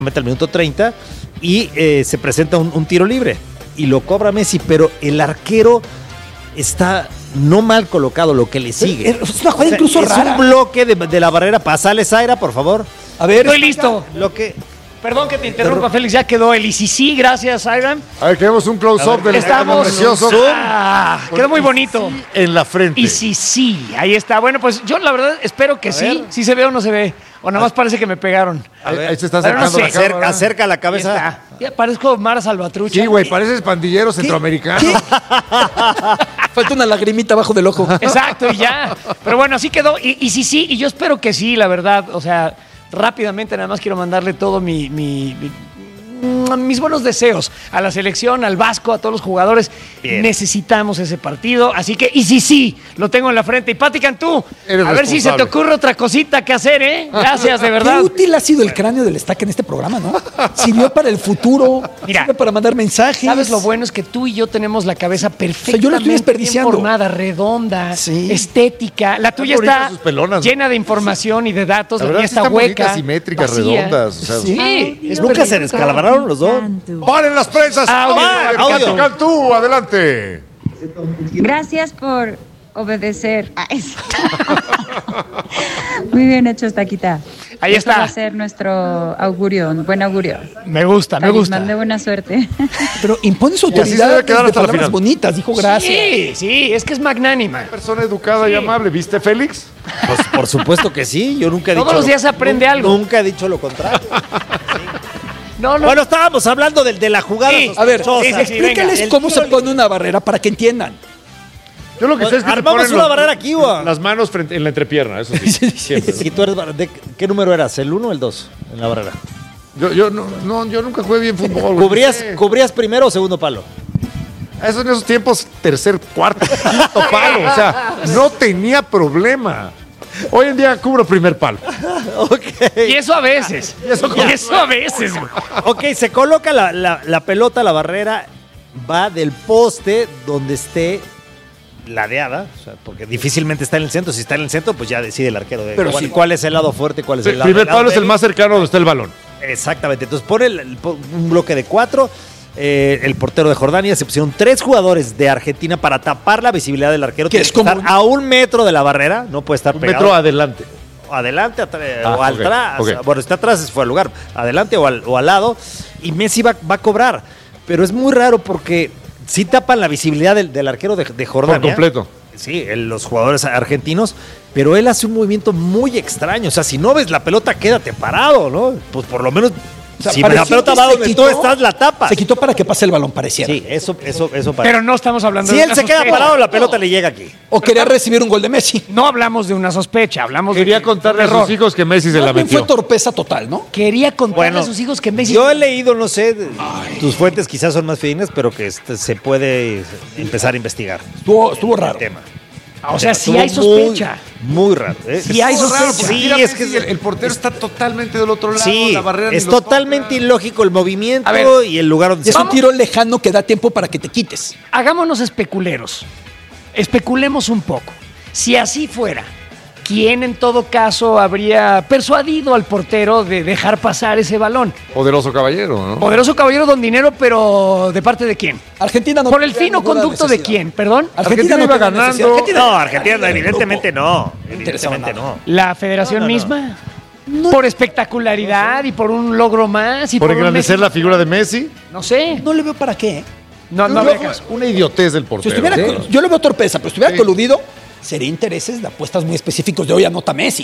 mete al minuto 30 y se presenta un tiro libre y lo cobra Messi, pero el arquero está no mal colocado lo que le sigue. Es una jugada incluso rara. Es un bloque de la barrera. Pasale, Zaira, por favor. A ver, estoy listo. Perdón que te interrumpa, Félix, ya quedó el ICC, gracias, Ivan. A ver, queremos un close-up del Estamos precioso. quedó muy bonito. En la frente. ICC, ahí está. Bueno, pues yo la verdad espero que sí. ¿Sí se ve o no se ve? O nada más parece que me pegaron. Ahí se está acercando la cámara. Acerca la cabeza. Ya parezco Mara Salvatrucha. Sí, güey, pareces pandillero centroamericano. Falta una lagrimita abajo del ojo. Exacto, y ya. Pero bueno, así quedó. Y sí, y yo espero que sí, la verdad. O sea, rápidamente nada más quiero mandarle todo mis buenos deseos a la selección, al Vasco, a todos los jugadores. Bien. Necesitamos ese partido, así que, y sí, lo tengo en la frente. Y Pati Cantú, a ver si se te ocurre otra cosita que hacer, ¿eh? Gracias, de verdad. Qué útil ha sido el cráneo del Estaca en este programa, ¿no? Sirvió para el futuro, sirve para mandar mensajes. ¿Sabes lo bueno? Es que tú y yo tenemos la cabeza perfectamente, o sea, yo la estoy desperdiciando. Bien formada, redonda, estética. La tuya está llena de información y de datos, la mía está hueca, simétricas, vacía. redondas. O sea, sí, nunca se descalabraron los dos. ¡Paren las prensas! Audio. Cantú, adelante. Gracias por obedecer. Muy bien hecho, Estaquita. Ahí está. Va a ser nuestro augurio, un buen augurio. Me gusta. De buena suerte. Pero impone su autoridad de palabras bonitas. Dijo gracias. Sí, es que es magnánima. Persona educada y amable. ¿Viste, Félix? Pues por supuesto que sí. Yo nunca he dicho. Todos los días aprende algo. Nunca he dicho lo contrario. No. Bueno, estábamos hablando de la jugada. Sí. A ver, explícales cómo se pone una barrera para que entiendan. Yo lo que sé es que armamos una barrera aquí, güey. Las manos en la entrepierna, eso sí. Siempre. Si tú eres, ¿qué número eras? ¿El 1 o el 2 en la barrera? Yo nunca jugué bien fútbol. ¿Cubrías primero o segundo palo? Eso en esos tiempos, tercer, cuarto, quinto palo. O sea, no tenía problema. Hoy en día cubro primer palo. Okay. Y eso a veces. Güey. Ok, se coloca la pelota, la barrera, va del poste donde esté ladeada, o sea, porque difícilmente está en el centro. Si está en el centro, pues ya decide el arquero cuál es el lado fuerte, cuál es el lado primer palo débil. Es el más cercano donde está el balón. Exactamente. Entonces pone un bloque de 4. El portero de Jordania, se pusieron 3 jugadores de Argentina para tapar la visibilidad del arquero. Tiene que estar a 1 metro de la barrera, no puede estar pegado. 1 metro adelante. Adelante o atrás. Okay. Bueno, está atrás, fue al lugar. Adelante o al lado. Y Messi va a cobrar. Pero es muy raro porque sí tapan la visibilidad del arquero de Jordania. Por completo. Sí, los jugadores argentinos. Pero él hace un movimiento muy extraño. O sea, si no ves la pelota, quédate parado, ¿no? Pues por lo menos. O sea, si la pelota va donde tú estás, la tapas. Se quitó para que pase el balón, pareciera. Sí, eso parece. Pero no estamos hablando de una sospecha. Si él se queda parado, la pelota le llega aquí. O quería recibir un gol de Messi. No hablamos de una sospecha, hablamos Quería contarle a sus hijos que Messi se la metió. Fue torpeza total, ¿no? Quería contarle a sus hijos que Messi... Yo he leído, no sé, tus fuentes quizás son más fidedignas, pero que se puede empezar a investigar. Estuvo raro. El tema. O sea, sí hay sospecha. Muy raro. Sí hay sospecha. Sí, es que el portero está totalmente del otro lado. Sí, la barrera es totalmente ilógico el movimiento y el lugar donde es un tiro lejano que da tiempo para que te quites. Hagámonos especuleros. Especulemos un poco. Si así fuera, ¿quién en todo caso habría persuadido al portero de dejar pasar ese balón? Poderoso caballero, ¿no? Poderoso caballero don dinero, pero ¿de parte de quién? Argentina no. ¿Por el fino conducto de quién? ¿Perdón? Argentina no iba ganando. Argentina evidentemente no. Evidentemente no. ¿La federación misma? No. ¿Por espectacularidad y por un logro más? Y ¿Por engrandecer la figura de Messi? No sé. No le veo para qué. No una idiotez del portero. Yo le veo torpeza, pero si estuviera coludido, sería intereses de apuestas muy específicos de hoy anota Messi.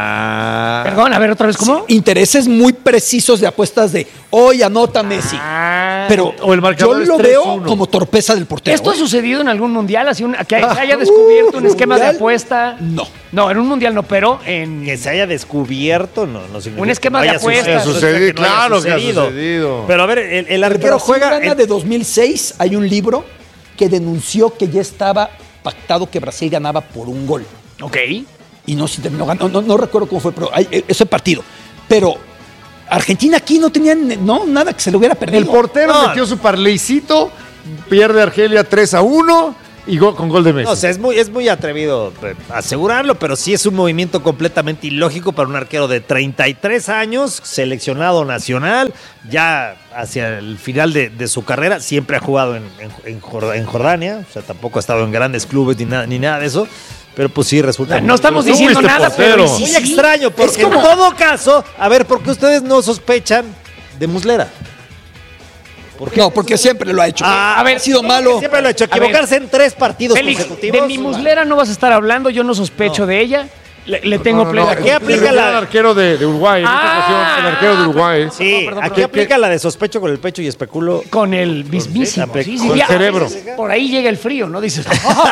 Perdón, a ver, otra vez, ¿cómo? Sí, intereses muy precisos de apuestas de hoy anota Messi. Pero o el yo lo veo como torpeza del portero. ¿Esto ha sucedido en algún mundial? Así que se haya descubierto un esquema de apuesta. No, en un mundial no, pero en... Que se haya descubierto, no significa un esquema de apuestas. Claro que ha sucedido. Pero a ver, el arquero juega... En de 2006 hay un libro que denunció que ya estaba pactado que Brasil ganaba por un gol. Ok. Y no se terminó ganando. No recuerdo cómo fue, pero ese partido. Pero Argentina aquí no tenía nada que se le hubiera perdido. El portero metió su parleycito, pierde Argelia 3-1 Y con gol de Messi. No, o sea, es muy atrevido asegurarlo, pero sí es un movimiento completamente ilógico para un arquero de 33 años, seleccionado nacional, ya hacia el final de su carrera, siempre ha jugado en Jordania, o sea, tampoco ha estado en grandes clubes ni nada de eso. Pero pues sí, resulta... No estamos diciendo nada, pero... Muy extraño, porque en todo caso, a ver, ¿por qué ustedes no sospechan de Muslera? No, porque siempre lo ha hecho. A ver, ha sido malo. Siempre lo ha hecho. Equivocarse en 3 partidos consecutivos. De mi Muslera no vas a aquí hablando, yo no sospecho de ella. Le tengo plena. Aquí aplica el arquero de Uruguay. En esta ocasión, el arquero de Uruguay. Sí, aquí aplica la de sospecho con el pecho y especulo. Con el mismísimo. Con el cerebro. Por ahí llega el frío, ¿no? Dices,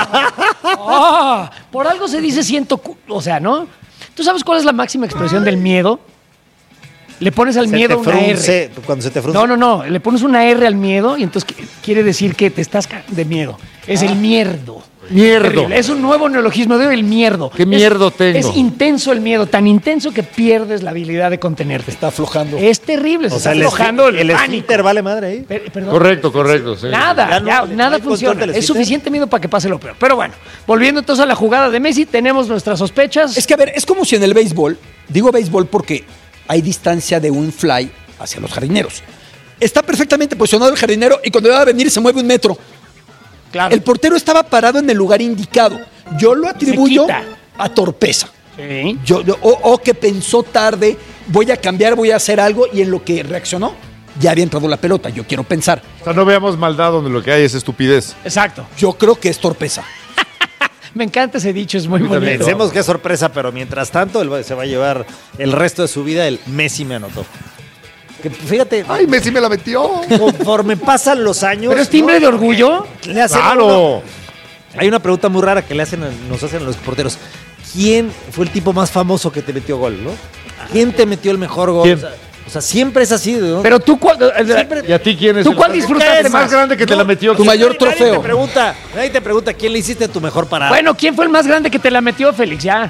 por algo se dice siento... O sea, ¿no? ¿Tú sabes cuál es la máxima expresión del miedo? Le pones al miedo una R. Cuando se te frunce. No. Le pones una R al miedo y entonces quiere decir que te estás de miedo. Es el mierdo. Mierdo. Terrible. Es un nuevo neologismo de el mierdo. ¿Qué mierdo tengo? Es intenso el miedo, tan intenso que pierdes la habilidad de contenerte. Está aflojando. Es terrible, se está aflojando el esfínter vale madre ahí. Perdón. Correcto, sí. Nada funciona. Es suficiente miedo para que pase lo peor. Pero bueno, volviendo entonces a la jugada de Messi, tenemos nuestras sospechas. Es que, a ver, es como si en el béisbol, digo béisbol porque hay distancia de un fly hacia los jardineros. Está perfectamente posicionado el jardinero y cuando va a venir se mueve 1 metro. Claro. El portero estaba parado en el lugar indicado. Yo lo atribuyo a torpeza. Sí. O que pensó tarde, voy a cambiar, voy a hacer algo, y en lo que reaccionó, ya había entrado la pelota. Yo quiero pensar. O sea, no veamos maldad donde lo que hay es estupidez. Exacto. Yo creo que es torpeza. Me encanta ese dicho, es muy bonito. Pensemos que es sorpresa, pero mientras tanto él se va a llevar el resto de su vida el Messi me anotó. Que fíjate. ¡Ay, Messi me la metió! Conforme pasan los años. ¿Pero es timbre de orgullo? Le hacen ¡Claro! Hay una pregunta muy rara que nos hacen los porteros. ¿Quién fue el tipo más famoso que te metió gol, no? ¿Quién te metió el mejor gol? ¿Quién? O sea, siempre es así, ¿no? Pero tú, ¿Y a ti quién es? ¿Tú cuál disfrutaste el más grande que te la metió? Tu mayor trofeo. Nadie te pregunta quién le hiciste tu mejor parada. Bueno, ¿quién fue el más grande que te la metió, Félix? Ya.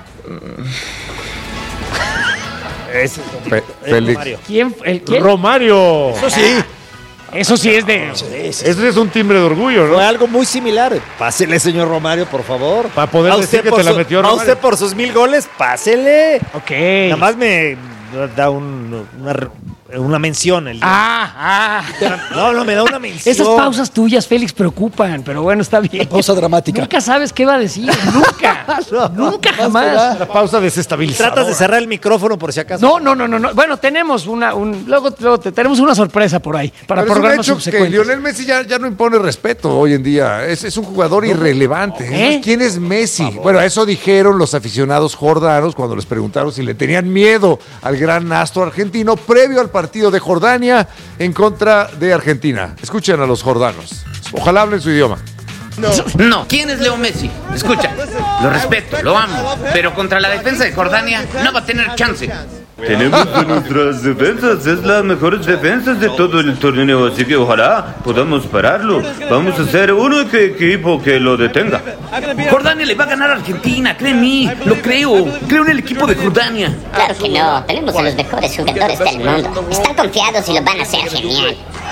Félix. Mario. ¿Quién? Romario. Eso sí. Eso sí es de... Eso es un timbre de orgullo, Fue ¿no? algo muy similar. Pásele, señor Romario, por favor. Para poder decir que te la metió A Romario. usted por sus 1000 goles, pásele. Ok. Nada más me da una mención. No, me da una mención. Esas pausas tuyas, Félix, preocupan, pero bueno, está bien. Pausa dramática. Nunca sabes qué va a decir, nunca. Nunca, jamás. La pausa desestabilizadora. Tratas de cerrar el micrófono por si acaso. No. Bueno, tenemos luego tenemos una sorpresa por ahí para Pero programas es un hecho que subsecuentes. Lionel Messi ya no impone respeto hoy en día. Es un jugador irrelevante. ¿Eh? ¿Quién es Messi? Bueno, eso dijeron los aficionados jordanos cuando les preguntaron si le tenían miedo al gran astro argentino previo al partido de Jordania en contra de Argentina. Escuchen a los jordanos. Ojalá hablen su idioma. No. ¿Quién es Leo Messi? Escucha, lo respeto, lo amo, pero contra la defensa de Jordania no va a tener chance. Tenemos de nuestras defensas, es las mejores defensas de todo el torneo, así que ojalá podamos pararlo. Vamos a ser un equipo que lo detenga. Jordania le va a ganar a Argentina, cree en mí, lo creo en el equipo de Jordania. Claro que no, tenemos a los mejores jugadores del mundo. Están confiados y lo van a hacer genial.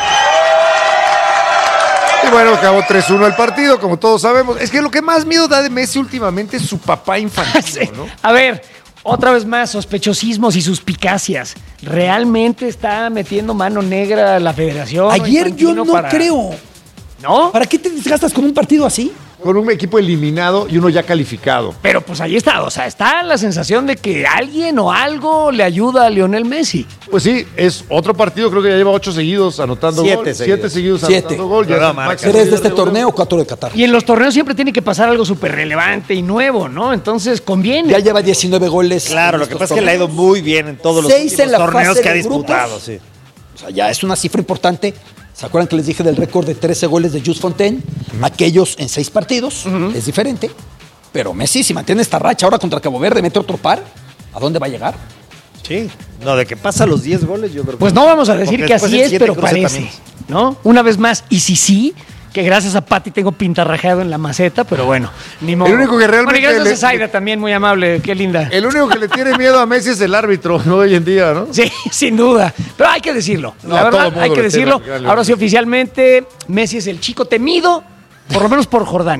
Y bueno, acabó 3-1 el partido, como todos sabemos. Es que lo que más miedo da de Messi últimamente es su papá infantil, ¿no? A ver, otra vez más, sospechosismos y suspicacias. ¿Realmente está metiendo mano negra a la federación? Ayer yo no creo. ¿No? ¿Para qué te desgastas con un partido así? Con un equipo eliminado y uno ya calificado. Pero pues ahí está, o sea, está la sensación de que alguien o algo le ayuda a Lionel Messi. Pues sí, es otro partido, creo que ya lleva 8 seguidos anotando 7 gol. seguidos. 7 seguidos 7. anotando gol. Ya No, es el Marca. máximo 3 de líder este Europa. torneo, 4 de Qatar. Y en los torneos siempre tiene que pasar algo súper relevante y nuevo, ¿no? Entonces conviene. Ya lleva 19 goles. Claro, en lo que estos pasa es que le ha ido torneos. muy bien en todos los 6 últimos en la torneos fase que ha de grupos. disputado, sí. O sea, ya es una cifra importante. ¿Se acuerdan que les dije del récord de 13 goles de Jules Fontaine? Aquellos en 6 partidos. Es diferente. Pero Messi, si mantiene esta racha ahora contra Cabo Verde, mete otro par, ¿a dónde va a llegar? Sí. No, de que pasa los 10 goles, yo creo que Pues no vamos a decir Porque que después así el es, 7 pero cruce parece, también. ¿no? Una vez más, y sí, que gracias a Pati tengo pintarrajeado en la maceta, pero bueno, ni modo. El único que realmente Bueno, y gracias le- a Zaida también, muy amable, qué linda. El único que le tiene miedo a Messi es el árbitro, ¿no? Hoy en día, ¿no? Sí, sin duda. Pero hay que decirlo. No, La todo verdad, mundo hay que le teme decirlo. al Lionel Ahora sí, Messi. oficialmente, Messi es el chico temido, por lo menos por Jordania.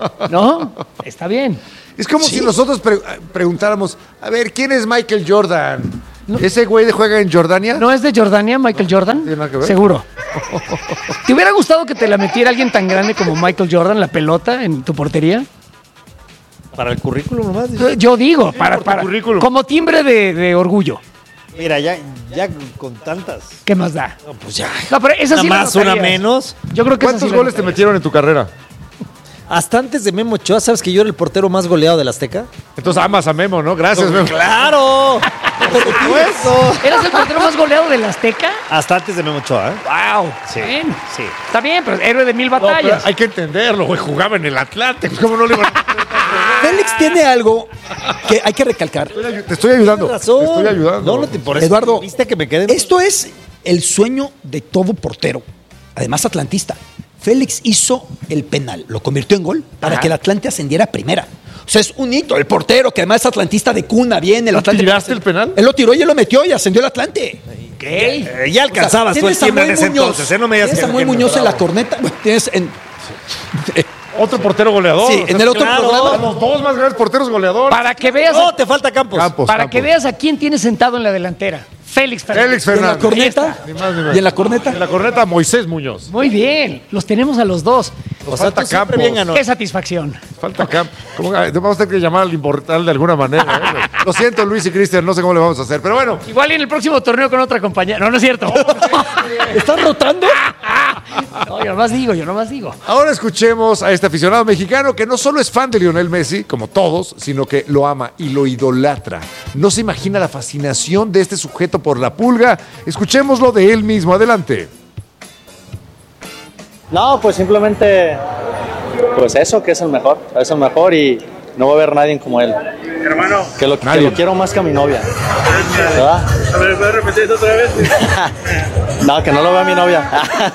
¿No? Está bien. Es como si nosotros preguntáramos, a ver, ¿quién es Michael Jordan? No. ¿Ese güey juega en Jordania? ¿No es de Jordania, Michael Jordan? ¿Tiene nada que ver? Seguro. ¿Te hubiera gustado que te la metiera alguien tan grande como Michael Jordan, la pelota, en tu portería? Para el currículum nomás. Yo digo, para como timbre de orgullo. Mira, ya con tantas. ¿Qué más da? No, pues ya. No, pero esa sí más, una menos. Yo creo que ¿Cuántos goles te metieron en tu carrera? Hasta antes de Memo Ochoa, ¿sabes que yo era el portero más goleado del Azteca? Entonces amas a Memo, ¿no? Gracias, Memo. ¡Claro! Por supuesto. ¿Eras el portero más goleado del Azteca? Hasta antes de Memo Ochoa, ¿eh? ¡Wow! Sí. Bien. Sí. Está bien, pero héroe de 1000 batallas. No, hay que entenderlo, güey. Jugaba en el Atlante. ¿Cómo no le iban a... Félix tiene algo que hay que recalcar. Te estoy ayudando. Tienes razón. Te estoy ayudando. No, por eso Eduardo, viste que me quedé. Esto es el sueño de todo portero, además atlantista. Félix hizo el penal, lo convirtió en gol para que el Atlante ascendiera a primera. O sea, es un hito. El portero, que además es atlantista de cuna, bien. El Atlante. ¿Tiraste el penal? Él lo tiró y él lo metió y ascendió el Atlante. ¿Qué? Ya alcanzabas tú el Tienes a timbre en Samuel ese Muñoz. entonces, ¿eh? No me digas Tienes que a Samuel no, Muñoz en la bravo. corneta. Tienes en... Otro portero goleador. Sí, en el otro programa. Los dos más grandes porteros goleadores. Para que veas, No, te falta Campos. para que veas a quién tienes sentado en la delantera. Félix Fernández. Félix Y en la Fernández. corneta. Ni más ni menos. Y en la corneta. En la corneta, Moisés Muñoz. Muy bien, los tenemos a los dos. Nos sea, falta tú siempre Campos. bien ganó. Qué satisfacción. Falta Campos. Vamos a tener que llamar al inmortal de alguna manera. ¿Eh? Lo siento, Luis y Cristian, no sé cómo le vamos a hacer. Pero bueno, Igual y en el próximo torneo con otra compañía. No, no es cierto. ¿Estás rotando? No, yo nomás digo. ahora escuchemos a este aficionado mexicano que no solo es fan de Lionel Messi, como todos, sino que lo ama y lo idolatra. No se imagina la fascinación de este sujeto por la pulga. Escuchémoslo de él mismo. Adelante. No, pues simplemente, pues eso, que es el mejor y no va a haber nadie como él. Hermano, Que lo quiero más que a mi novia. ¿Verdad? a ver, ¿puedes repetir eso otra vez? No, que no lo vea mi novia.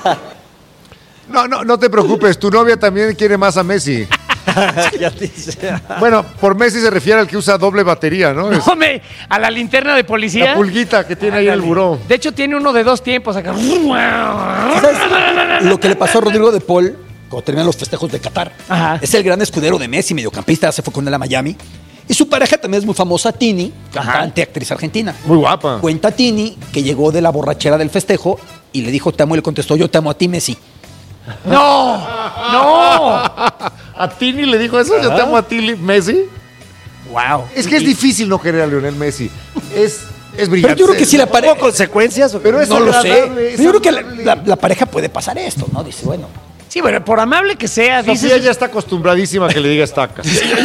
No te preocupes, tu novia también quiere más a Messi. Ya te dice. Bueno, por Messi se refiere al que usa doble batería, ¿no? Es Hombre, a la linterna de policía. la pulguita que tiene ahí en el buró. De hecho, tiene uno de 2 tiempos acá. ¿Sabes lo que le pasó a Rodrigo de Paul cuando terminan los festejos de Qatar? Ajá. Es el gran escudero de Messi, mediocampista, se fue con él a Miami. Y su pareja también es muy famosa, Tini, cantante, actriz argentina. Muy guapa. Cuenta Tini que llegó de la borrachera del festejo y le dijo, te amo, y le contestó, yo te amo a ti, Messi. ¡No! ¡No! ¿A Tini le dijo eso? Yo te amo a ti, Messi. ¡Wow! Es que es difícil no querer a Lionel Messi. Es brillante. Pero yo creo que sí la pareja... ¿Hubo consecuencias? ¿O qué? Pero es No lo sé. agradable, es Pero yo creo que agradable. la pareja puede pasar esto, ¿no? Dice, bueno... Sí, bueno, por amable que sea, Sofía dices... ya está acostumbradísima a que le diga estaca.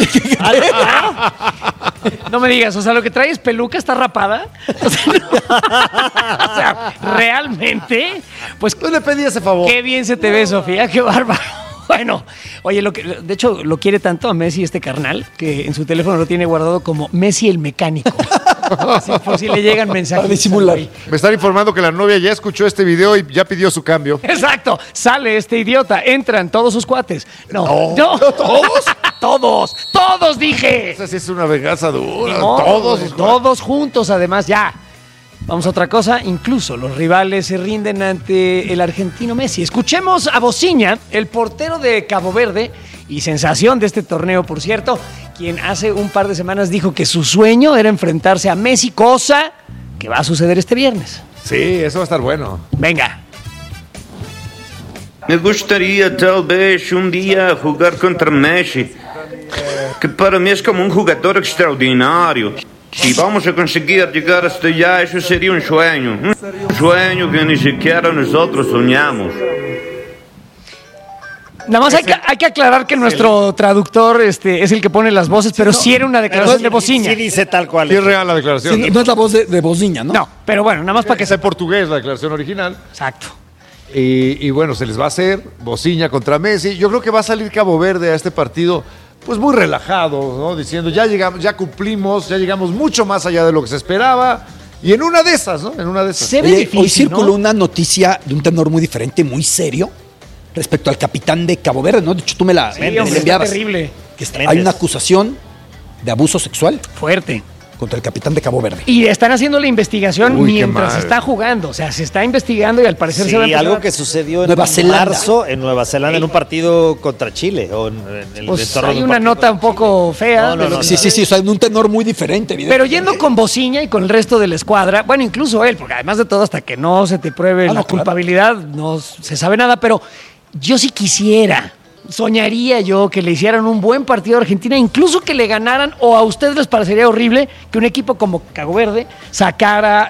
No me digas, o sea, lo que trae es peluca, está rapada. O sea, no. O sea, realmente, pues No le pedí ese favor. qué bien se te ve, Sofía, qué bárbaro. Bueno, oye, de hecho, lo quiere tanto a Messi este carnal que en su teléfono lo tiene guardado como Messi el mecánico. Así, por si le llegan mensajes. Para disimular. Me están informando que la novia ya escuchó este video y ya pidió su cambio. Exacto, sale este idiota, entran todos sus cuates. No, todos dije. Esa sí es una venganza dura. Ni modo, Todos. todos juntos, además, ya. Vamos a otra cosa, incluso los rivales se rinden ante el argentino Messi. Escuchemos a Bociña, el portero de Cabo Verde y sensación de este torneo, por cierto, quien hace un par de semanas dijo que su sueño era enfrentarse a Messi, cosa que va a suceder este viernes. Sí, eso va a estar bueno. Venga. Me gustaría tal vez un día jugar contra Messi, que para mí es como un jugador extraordinario. Si vamos a conseguir llegar hasta allá, eso sería un sueño que ni siquiera nosotros soñamos. Nada más hay que aclarar que nuestro traductor es el que pone las voces, pero sí era una declaración de Bociña. Sí dice tal cual. Sí es real la declaración. Sí, no es la voz de Bociña, ¿no? No, pero bueno, nada más para que Es en portugués la declaración original. Exacto. Y bueno, se les va a hacer Bociña contra Messi. Yo creo que va a salir Cabo Verde a este partido pues muy relajado, ¿no? Diciendo, ya llegamos, ya cumplimos, ya llegamos mucho más allá de lo que se esperaba. Y en una de esas, ¿no? En una de esas. Se ve Oye, difícil, hoy circuló ¿no? una noticia de un tenor muy diferente, muy serio, respecto al capitán de Cabo Verde, ¿no? De hecho, tú me la Sí, hombre, está enviabas. terrible. Que hay una acusación de abuso sexual. Fuerte. contra el capitán de Cabo Verde. Y están haciendo la investigación Uy, mientras se está jugando. O sea, se está investigando y al parecer se va a empezar algo que sucedió en Nueva Zelanda. marzo en Nueva Zelanda en un partido contra Chile. O en el Pues entorno hay de un una partido nota un poco fea. Sí, o sea, en un tenor muy diferente, Pero yendo con Bociña y con el resto de la escuadra, bueno, incluso él, porque además de todo, hasta que no se te pruebe la culpabilidad, no se sabe nada, pero yo sí quisiera, soñaría yo que le hicieran un buen partido a Argentina, incluso que le ganaran, o a ustedes les parecería horrible que un equipo como Cabo Verde sacara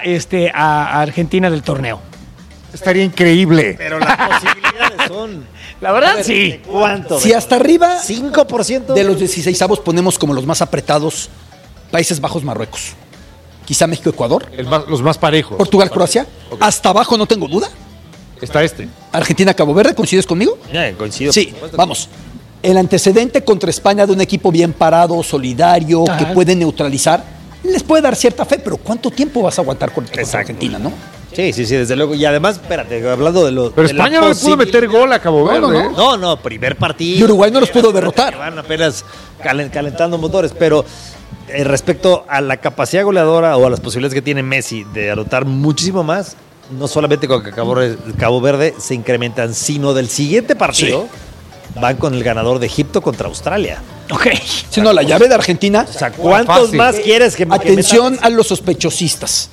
a Argentina del torneo. Estaría increíble. Pero las posibilidades son... La verdad, sí. ¿Cuánto? Si hasta arriba 5% de los 16avos ponemos como los más apretados Países Bajos, Marruecos. Quizá México, Ecuador. Los más parejos. Portugal, Croacia. Hasta abajo no tengo duda. Está Argentina, Cabo Verde, ¿coincides conmigo? Coincido. Sí, vamos. El antecedente contra España de un equipo bien parado, solidario, que puede neutralizar, les puede dar cierta fe, pero ¿cuánto tiempo vas a aguantar contra Argentina, no? Sí, desde luego. Y además, espérate, hablando de los... Pero España no le pudo meter gol a Cabo Verde. No, primer partido. Y Uruguay no los pudo derrotar. Van apenas calentando motores, pero respecto a la capacidad goleadora o a las posibilidades que tiene Messi de anotar muchísimo más, no solamente con Cabo Verde se incrementan, sino del siguiente partido van con el ganador de Egipto contra Australia. Ok. Sino la llave de Argentina. O sea, ¿cuántos más quieres que Atención a los sospechosistas.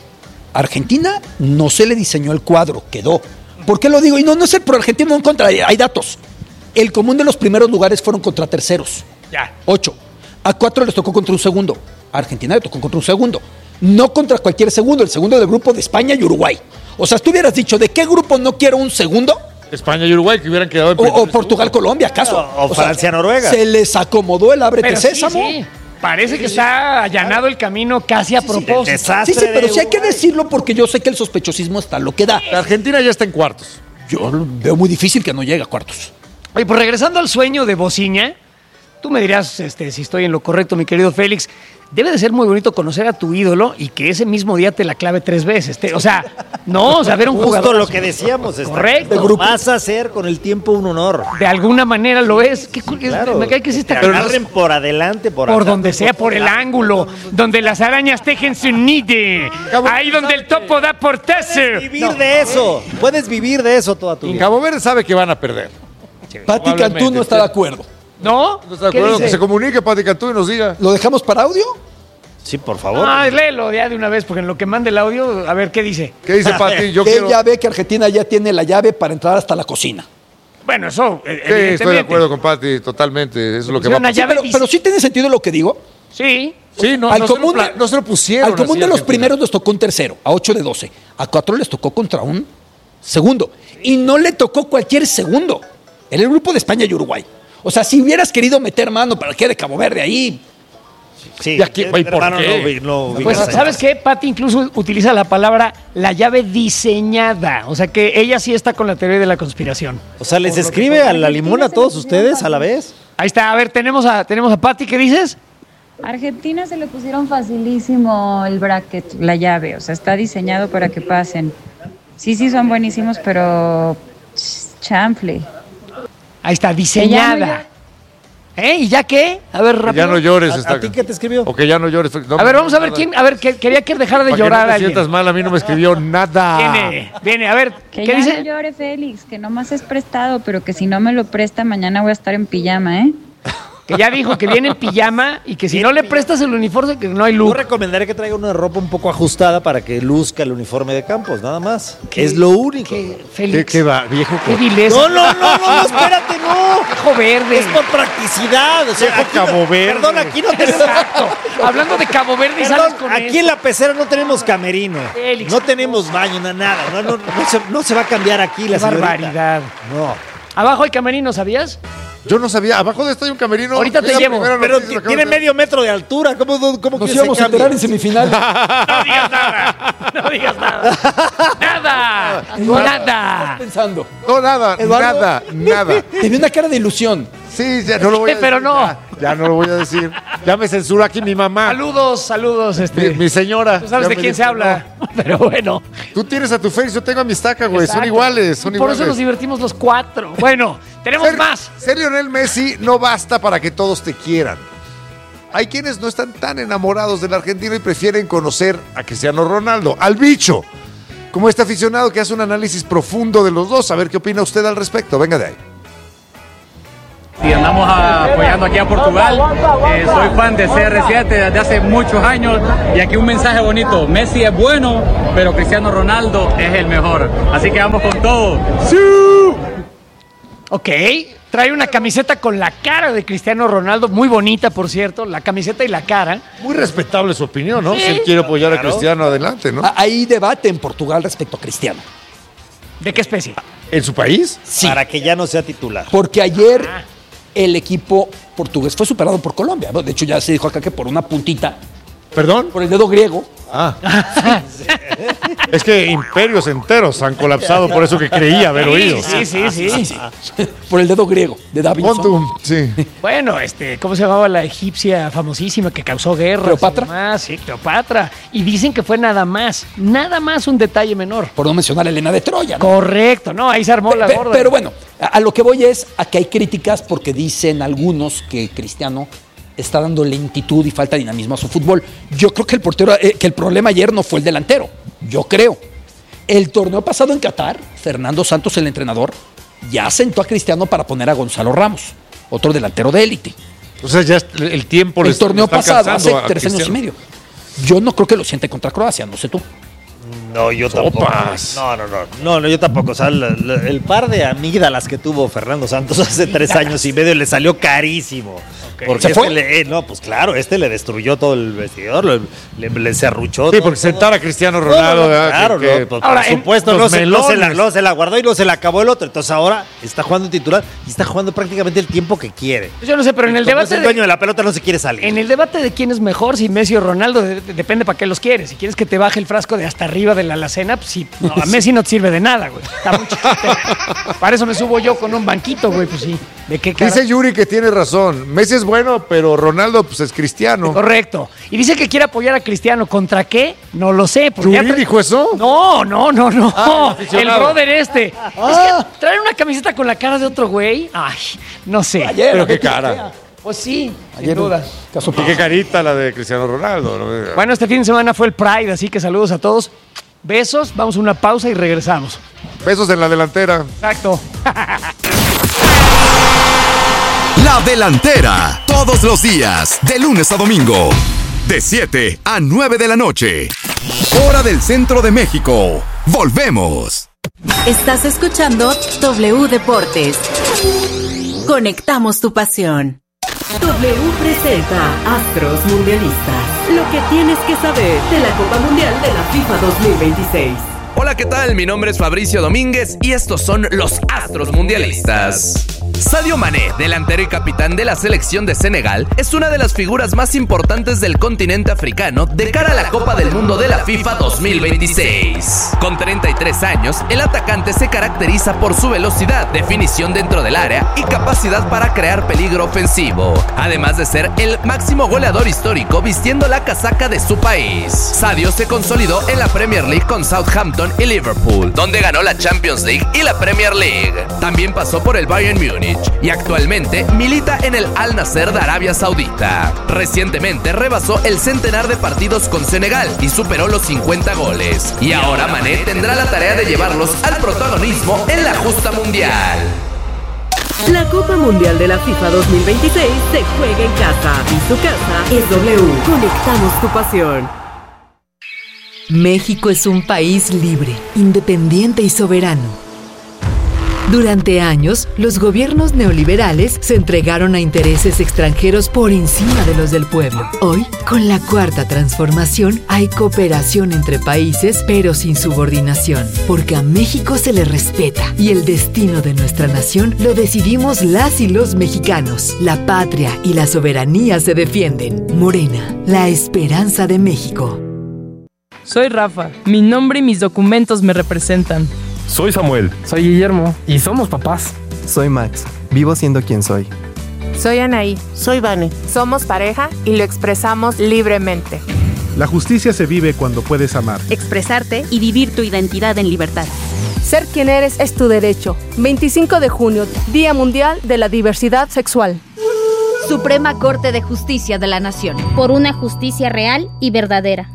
Argentina no se le diseñó el cuadro, quedó. ¿Por qué lo digo? Y no es el pro argentino, no en contra, hay datos. El común de los primeros lugares fueron contra terceros. 8. A 4 les tocó contra un segundo. A Argentina le tocó contra un segundo. No contra cualquier segundo, el segundo del grupo de España y Uruguay. O sea, tú hubieras dicho, ¿de qué grupo no quiero un segundo? España y Uruguay, que hubieran quedado en O Portugal, Colombia, ¿acaso? O Francia, Noruega. Se les acomodó el ábrete sésamo. Sí. Parece que está allanado el camino casi a propósito. Sí, pero sí hay que decirlo porque yo sé que el sospechosismo está lo que da. La Argentina ya está en cuartos. Yo veo muy difícil que no llegue a cuartos. Oye, pues regresando al sueño de Bociña, tú me dirás si estoy en lo correcto, mi querido Félix. Debe de ser muy bonito conocer a tu ídolo y que ese mismo día te la clave 3 veces. ver un jugador. Justo lo que decíamos. Correcto. Vas a ser con el tiempo un honor. De alguna manera lo es. Me cae que es esta te agarren por adelante, por atrás, donde sea, por el ángulo, donde las arañas tejen su nido. Ahí donde el topo da portazo. Puedes vivir de eso toda tu vida. Cabo Verde sabe que van a perder. Pati Cantú no está de acuerdo. ¿No? No está de acuerdo. Que se comunique Pati Cantú y nos diga. ¿Lo dejamos para audio? Sí, por favor. Léelo ya de una vez, porque en lo que mande el audio, a ver, ¿qué dice? ¿Qué dice Pati? Ella ve que Argentina ya tiene la llave para entrar hasta la cocina. Bueno, eso, evidentemente. Estoy de acuerdo con Pati, totalmente. Eso es lo que va a pasar. Pero sí tiene sentido lo que digo. Sí. Sí, no se lo pusieron. Al común de los primeros les tocó un tercero, a 8 de 12. A 4 les tocó contra un segundo. Y no le tocó cualquier segundo. Era el grupo de España y Uruguay. O sea, si hubieras querido meter mano para que de Cabo Verde ahí... Sí, ¿y aquí, ¿por qué? Pues, ¿sabes qué? Pati incluso utiliza la palabra la llave diseñada. O sea, que ella sí está con la teoría de la conspiración. O sea, ¿les escribe a la limón a todos ustedes a la vez? Ahí está. A ver, tenemos a Pati. ¿Qué dices? Argentina se le pusieron facilísimo el bracket, la llave. O sea, está diseñado para que pasen. Sí, son buenísimos, pero... chanfle. Ahí está, diseñada. ¿Y ya qué? A ver, rápido. Ya no llores. ¿A ti qué te escribió? O que ya no llores. No, a ver, vamos a ver quién. A ver, quería que dejara de llorar a alguien. No te sientas mal, a mí no me escribió nada. Viene, a ver, ¿qué dice? Que no llore, Félix, que nomás es prestado, pero que si no me lo presta, mañana voy a estar en pijama, ¿eh? Que ya dijo que viene en pijama y que si no le prestas el uniforme, que no hay luz. Yo recomendaría que traiga una ropa un poco ajustada para que luzca el uniforme de Campos, nada más. Es lo único. Félix. ¿Qué va, viejo? Qué vileza. No, espérate, no. Viejo Verde. Es por practicidad. O sea, Cabo Verde. Perdón, aquí no tenemos... Exacto. Hablando de Cabo Verde y sales con aquí esto. en la pecera no tenemos camerino. Félix. No tenemos baño, nada. No se va a cambiar aquí la señorita. Barbaridad. No. Abajo hay camerino, ¿sabías? Yo no sabía. Abajo de esto hay un camerino. Ahorita te llevo. Pero tiene medio metro de altura. ¿Cómo nos íbamos a enterar en semifinal? No digas nada. Nada. ¿Estás pensando? No, nada. Te vi una cara de ilusión. Sí, ya no lo voy a decir. Pero no. Ya no lo voy a decir. Ya me censura aquí mi mamá. Saludos. Mi señora. Tú sabes de quién se habla. No. Pero bueno. Tú tienes a tu Félix, yo tengo a mi estaca, güey. Son iguales, Por eso nos divertimos los 4. Bueno, tenemos más. Ser Lionel Messi no basta para que todos te quieran. hay quienes no están tan enamorados del argentino y prefieren conocer a Cristiano Ronaldo, al bicho, como este aficionado que hace un análisis profundo de los dos. A ver qué opina usted al respecto. Venga de ahí. Sí, andamos apoyando aquí a Portugal. Soy fan de CR7 desde hace muchos años y aquí un mensaje bonito. Messi es bueno, pero Cristiano Ronaldo es el mejor. Así que vamos con todo. ¡Sí! Ok, trae una camiseta con la cara de Cristiano Ronaldo, muy bonita, por cierto, la camiseta y la cara. Muy respetable su opinión, ¿no? Sí. Si él quiere apoyar a Cristiano, adelante, ¿no? Hay debate en Portugal respecto a Cristiano. ¿De qué especie? ¿En su país? Sí. Para que ya no sea titular. Porque ayer el equipo portugués fue superado por Colombia. De hecho, ya se dijo acá que por una puntita. ¿Perdón? Por el dedo griego. Es que imperios enteros han colapsado por eso que creía haber oído. Sí. Por el dedo griego de Davinson. Montum, sí. Bueno, ¿cómo se llamaba la egipcia famosísima que causó guerra? ¿Cleopatra? Sí, Cleopatra. Y dicen que fue nada más un detalle menor. Por no mencionar a Helena de Troya, ¿no? Correcto, no, ahí se armó la gorda. Pero bueno, a lo que voy es a que hay críticas porque dicen algunos que Cristiano está dando lentitud y falta de dinamismo a su fútbol. Yo creo que el problema ayer no fue el delantero. Yo creo. El torneo pasado en Qatar, Fernando Santos, el entrenador, ya sentó a Cristiano para poner a Gonzalo Ramos, otro delantero de élite. O sea, ya el tiempo... El torneo pasado, hace 3 años y medio. Yo no creo que lo siente contra Croacia, no sé tú. No, yo tampoco. No, yo tampoco. O sea, el par de amígdalas que tuvo Fernando Santos hace 3 años y medio le salió carísimo. Okay. Porque ¿Se fue? Pues claro, le destruyó todo el vestidor, le serruchó. Sí, porque sentar a Cristiano Ronaldo, claro, ahora, por supuesto, no se la guardó y no se la acabó el otro. Entonces ahora está jugando titular y está jugando prácticamente el tiempo que quiere. Yo no sé, pero en el debate... el dueño de la pelota no se quiere salir. En el debate de quién es mejor, si Messi o Ronaldo, depende para qué los quieres. Si quieres que te baje el frasco de hasta arriba de la alacena, pues sí. No, a Messi no te sirve de nada, güey. Está muy chiquito. Para eso me subo yo con un banquito, güey, pues sí. ¿De qué cara? Dice Yuri que tiene razón. Messi es bueno, pero Ronaldo pues es cristiano. Correcto. Y dice que quiere apoyar a Cristiano. ¿Contra qué? No lo sé. ¿Yuri dijo eso? No. El brother Es que traer una camiseta con la cara de otro güey. Ay, no sé. Ayer, pero qué cara. Pues sí, ayer, sin duda. Y qué carita la de Cristiano Ronaldo, ¿no? Bueno, este fin de semana fue el Pride, así que saludos a todos. Besos, vamos a una pausa y regresamos. Besos en la delantera. Exacto. La Delantera, todos los días, de lunes a domingo, de 7 a 9 de la noche. Hora del Centro de México. Volvemos. Estás escuchando W Deportes. Conectamos tu pasión. W presenta Astros Mundialistas. Lo que tienes que saber de la Copa Mundial de la FIFA 2026. Hola, ¿qué tal? Mi nombre es Fabricio Domínguez y estos son los Astros Mundialistas. Sadio Mané, delantero y capitán de la selección de Senegal, es una de las figuras más importantes del continente africano de cara a la Copa del Mundo de la FIFA 2026. Con 33 años, el atacante se caracteriza por su velocidad, definición dentro del área y capacidad para crear peligro ofensivo, además de ser el máximo goleador histórico vistiendo la casaca de su país. Sadio se consolidó en la Premier League con Southampton y Liverpool, donde ganó la Champions League y la Premier League. También pasó por el Bayern Múnich y actualmente milita en el Al Nassr de Arabia Saudita. Recientemente rebasó el centenar de partidos con Senegal y superó los 50 goles. Y ahora Mané tendrá la tarea de llevarlos al protagonismo en la justa mundial. La Copa Mundial de la FIFA 2026 se juega en casa y su casa es W. Conectamos tu pasión. México es un país libre, independiente y soberano. Durante años, los gobiernos neoliberales se entregaron a intereses extranjeros por encima de los del pueblo. Hoy, con la Cuarta Transformación, hay cooperación entre países, pero sin subordinación, porque a México se le respeta y el destino de nuestra nación lo decidimos las y los mexicanos. La patria y la soberanía se defienden. Morena, la esperanza de México. Soy Rafa. Mi nombre y mis documentos me representan. Soy Samuel. Soy Guillermo. Y somos papás. Soy Max. Vivo siendo quien soy. Soy Anaí. Soy Vane. Somos pareja y lo expresamos libremente. La justicia se vive cuando puedes amar, expresarte y vivir tu identidad en libertad. Ser quien eres es tu derecho. 25 de junio, Día Mundial de la Diversidad Sexual. Suprema Corte de Justicia de la Nación. Por una justicia real y verdadera.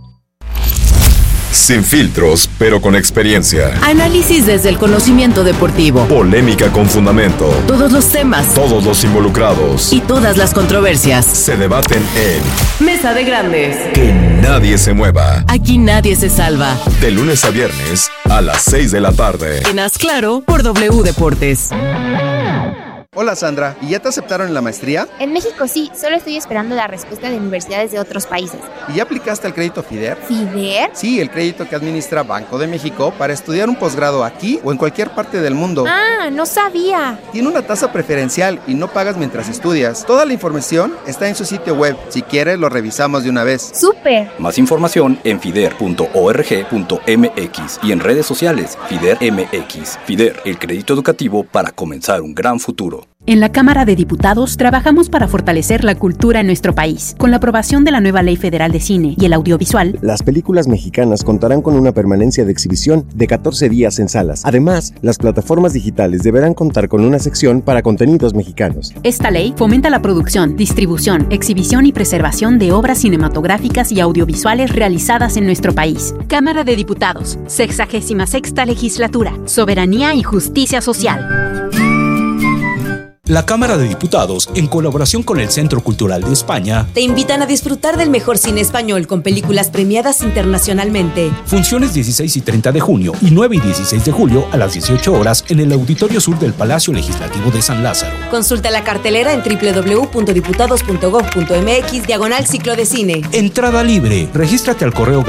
Sin filtros, pero con experiencia. Análisis desde el conocimiento deportivo. Polémica con fundamento. Todos los temas. Todos los involucrados. Y todas las controversias. Se debaten en Mesa de Grandes. Que nadie se mueva. Aquí nadie se salva. De lunes a viernes a las 6 de la tarde. En Haz Claro por W Deportes. Hola Sandra, ¿y ya te aceptaron en la maestría? En México sí, solo estoy esperando la respuesta de universidades de otros países. ¿Y ya aplicaste al crédito FIDER? ¿FIDER? Sí, el crédito que administra Banco de México para estudiar un posgrado aquí o en cualquier parte del mundo. Ah, no sabía. Tiene una tasa preferencial y no pagas mientras estudias. Toda la información está en su sitio web. Si quieres, lo revisamos de una vez. ¡Súper! Más información en fider.org.mx y en redes sociales FIDER MX. FIDER, el crédito educativo para comenzar un gran futuro. En la Cámara de Diputados trabajamos para fortalecer la cultura en nuestro país. Con la aprobación de la nueva Ley Federal de Cine y el Audiovisual, las películas mexicanas contarán con una permanencia de exhibición de 14 días en salas. Además, las plataformas digitales deberán contar con una sección para contenidos mexicanos. Esta ley fomenta la producción, distribución, exhibición y preservación de obras cinematográficas y audiovisuales realizadas en nuestro país. Cámara de Diputados, 66ª Legislatura, Soberanía y Justicia Social. La Cámara de Diputados, en colaboración con el Centro Cultural de España, te invitan a disfrutar del mejor cine español con películas premiadas internacionalmente. Funciones 16 y 30 de junio y 9 y 16 de julio a las 18 horas en el Auditorio Sur del Palacio Legislativo de San Lázaro. Consulta la cartelera en www.diputados.gov.mx/ciclo de cine. Entrada libre. Regístrate al correo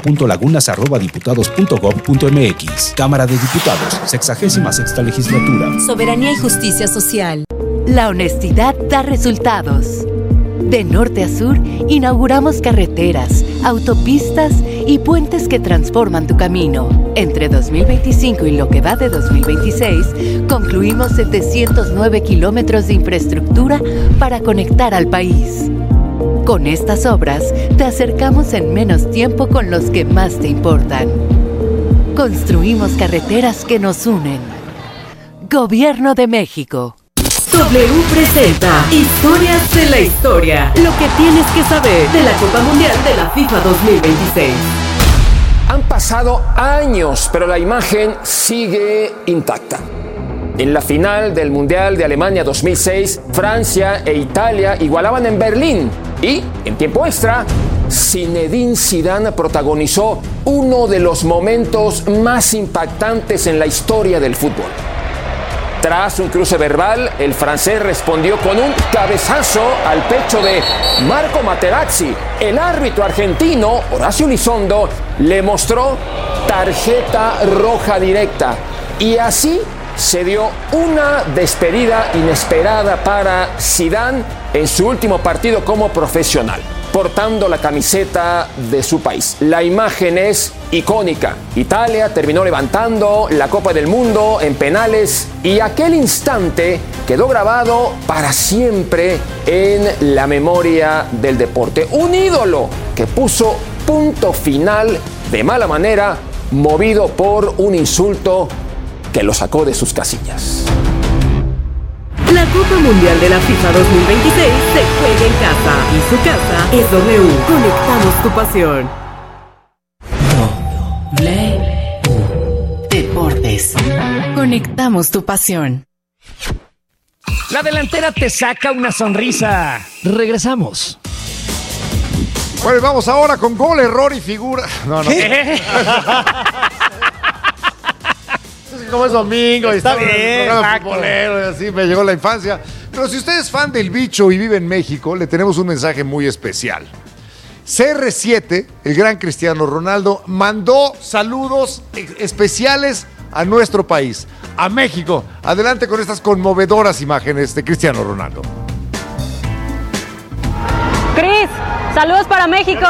gabriela.lagunas@diputados.gov.mx. Cámara de Diputados, 66ª Legislatura. Soberanía y Justicia Social. La honestidad da resultados. De norte a sur, inauguramos carreteras, autopistas y puentes que transforman tu camino. Entre 2025 y lo que va de 2026, concluimos 709 kilómetros de infraestructura para conectar al país. Con estas obras, te acercamos en menos tiempo con los que más te importan. Construimos carreteras que nos unen. Gobierno de México. W presenta Historias de la Historia. Lo que tienes que saber de la Copa Mundial de la FIFA 2026. Han pasado años, pero la imagen sigue intacta. En la final del Mundial de Alemania 2006, Francia e Italia igualaban en Berlín. Y, en tiempo extra, Zinedine Zidane protagonizó uno de los momentos más impactantes en la historia del fútbol. Tras un cruce verbal, el francés respondió con un cabezazo al pecho de Marco Materazzi. El árbitro argentino, Horacio Elizondo, le mostró tarjeta roja directa. Y así se dio una despedida inesperada para Zidane en su último partido como profesional, portando la camiseta de su país. La imagen es icónica. Italia terminó levantando la Copa del Mundo en penales y aquel instante quedó grabado para siempre en la memoria del deporte. Un ídolo que puso punto final de mala manera, movido por un insulto que lo sacó de sus casillas. La Copa Mundial de la FIFA 2026 se juega en casa y su casa es W. Conectamos tu pasión. W Deportes. Conectamos tu pasión. La delantera te saca una sonrisa. Regresamos. Bueno, vamos ahora con gol, error y figura. No. Como es domingo y está bien, futbolero, y así me llegó la infancia. Pero si usted es fan del bicho y vive en México, le tenemos un mensaje muy especial. CR7, el gran Cristiano Ronaldo, mandó saludos especiales a nuestro país, a México. Adelante con estas conmovedoras imágenes de Cristiano Ronaldo. Cris, saludos para México.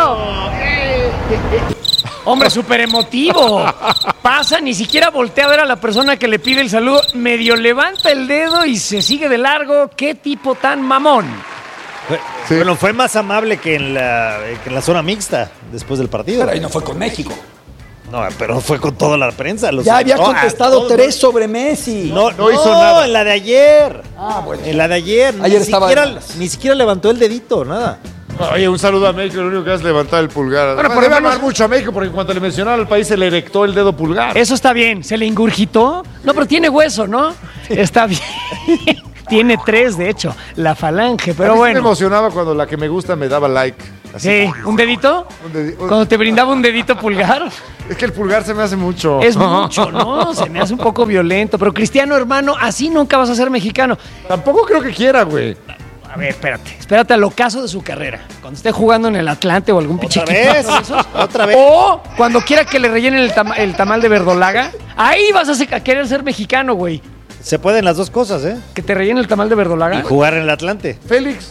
Hombre, súper emotivo. Pasa, ni siquiera voltea a ver a la persona que le pide el saludo. Medio levanta el dedo y se sigue de largo. ¡Qué tipo tan mamón! Sí. Bueno, fue más amable que en la zona mixta después del partido. Pero ahí no fue con México. No, pero fue con toda la prensa. Ya había contestado 3 sobre Messi. No hizo nada. En la de ayer. Bueno. En la de ayer. Ayer Ni siquiera levantó el dedito, nada. Oye, un saludo a México, lo único que hace es levantar el pulgar. Bueno, Debe amar mucho a México porque en cuanto le mencionaba al país se le erectó el dedo pulgar. Eso está bien, se le ingurgitó. No, pero tiene hueso, ¿no? Está bien. Tiene 3, de hecho, la falange, pero a mí bueno. Me emocionaba cuando la que me gusta me daba like. Así. Sí, ¿un dedito? Cuando te brindaba un dedito pulgar. Es que el pulgar se me hace mucho. Es mucho, ¿no? Se me hace un poco violento. Pero Cristiano, hermano, así nunca vas a ser mexicano. Tampoco creo que quiera, güey. A ver, espérate al ocaso de su carrera. Cuando esté jugando en el Atlante o algún pinche equipo. ¿Otra vez? O cuando quiera que le rellenen el tamal de verdolaga, ahí vas a querer ser mexicano, güey. Se pueden las dos cosas, ¿eh? Que te rellenen el tamal de verdolaga. Y jugar en el Atlante. Félix.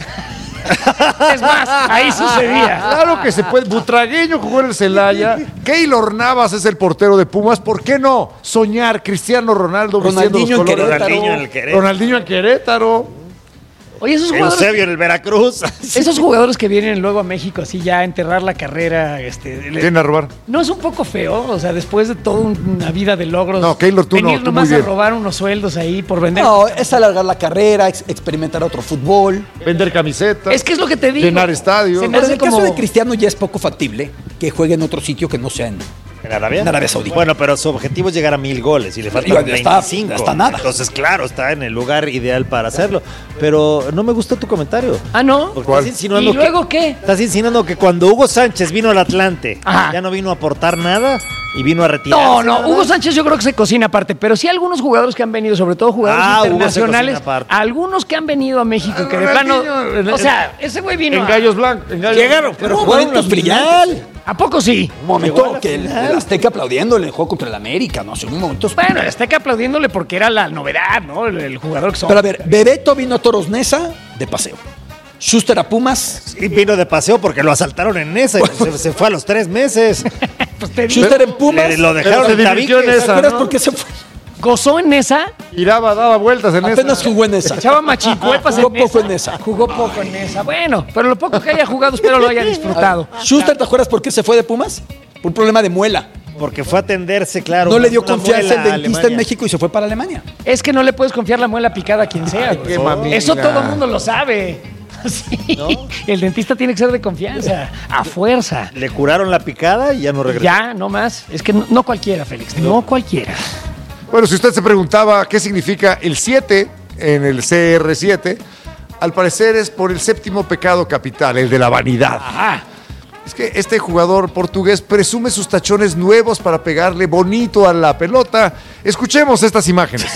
Es más, ahí sucedía. Claro que se puede. Butragueño jugó en el Celaya. Keylor Navas es el portero de Pumas. ¿Por qué no soñar Cristiano Ronaldo vistiendo los colores? Ronaldinho en Querétaro. Oye, esos jugadores. Eusebio en el Veracruz. Esos jugadores que vienen luego a México así ya a enterrar la carrera. Vienen a robar. ¿No es un poco feo? O sea, después de toda una vida de logros. No, Keylor, tú venir no. Nomás a robar unos sueldos ahí por vender. No, es alargar la carrera, experimentar otro fútbol. Vender camisetas. Es que es lo que te digo. Llenar estadios. En el caso de Cristiano ya es poco factible que juegue en otro sitio que no sea en Arabia. En Arabia Saudita. Bueno, pero su objetivo es llegar a 1000 goles y le faltan 25. Está nada. Entonces, claro, está en el lugar ideal para hacerlo. Pero no me gustó tu comentario. Ah, ¿no? Estás insinuando ¿Y luego qué? Estás insinuando que cuando Hugo Sánchez vino al Atlante, ya no vino a aportar nada y vino a retirarse. No, Hugo Sánchez yo creo que se cocina aparte, pero sí algunos jugadores que han venido, sobre todo jugadores internacionales, algunos que han venido a México, que de plano, o sea, ese güey vino en Gallos Blancos. Llegaron, pero jugaron una final. ¿A poco sí? Un momento que el Azteca aplaudiéndole el juego contra el América, no sé, un momento. Bueno, el Azteca aplaudiéndole porque era la novedad, ¿no? El jugador que son. Pero a ver, Bebeto vino a Toros Neza de paseo. Schuster a Pumas. Sí, vino de paseo porque lo asaltaron en Neza y se fue a los 3 meses. Pues Schuster en Pumas. Lo dejaron en Tabique. ¿Te acuerdas por qué se fue? ¿Gozó en esa? Giraba, daba vueltas en esa. Apenas jugó en esa. Echaba machicuepas jugó poco en esa. Jugó poco en esa. Bueno, pero lo poco que haya jugado espero lo haya disfrutado. Schuster, ¿te acuerdas por qué se fue de Pumas? Por un problema de muela. Porque fue a atenderse, claro. No le dio confianza el dentista en México y se fue para Alemania. Es que no le puedes confiar la muela picada a quien sea. Eso todo el mundo lo sabe. Sí. ¿No? El dentista tiene que ser de confianza, a fuerza. Le curaron la picada y ya no regresó. Ya, no más. Es que no cualquiera, Félix, no cualquiera. Bueno, si usted se preguntaba qué significa el 7 en el CR7, al parecer es por el 7º pecado capital, el de la vanidad. Ajá. Es que este jugador portugués presume sus tachones nuevos para pegarle bonito a la pelota. Escuchemos estas imágenes.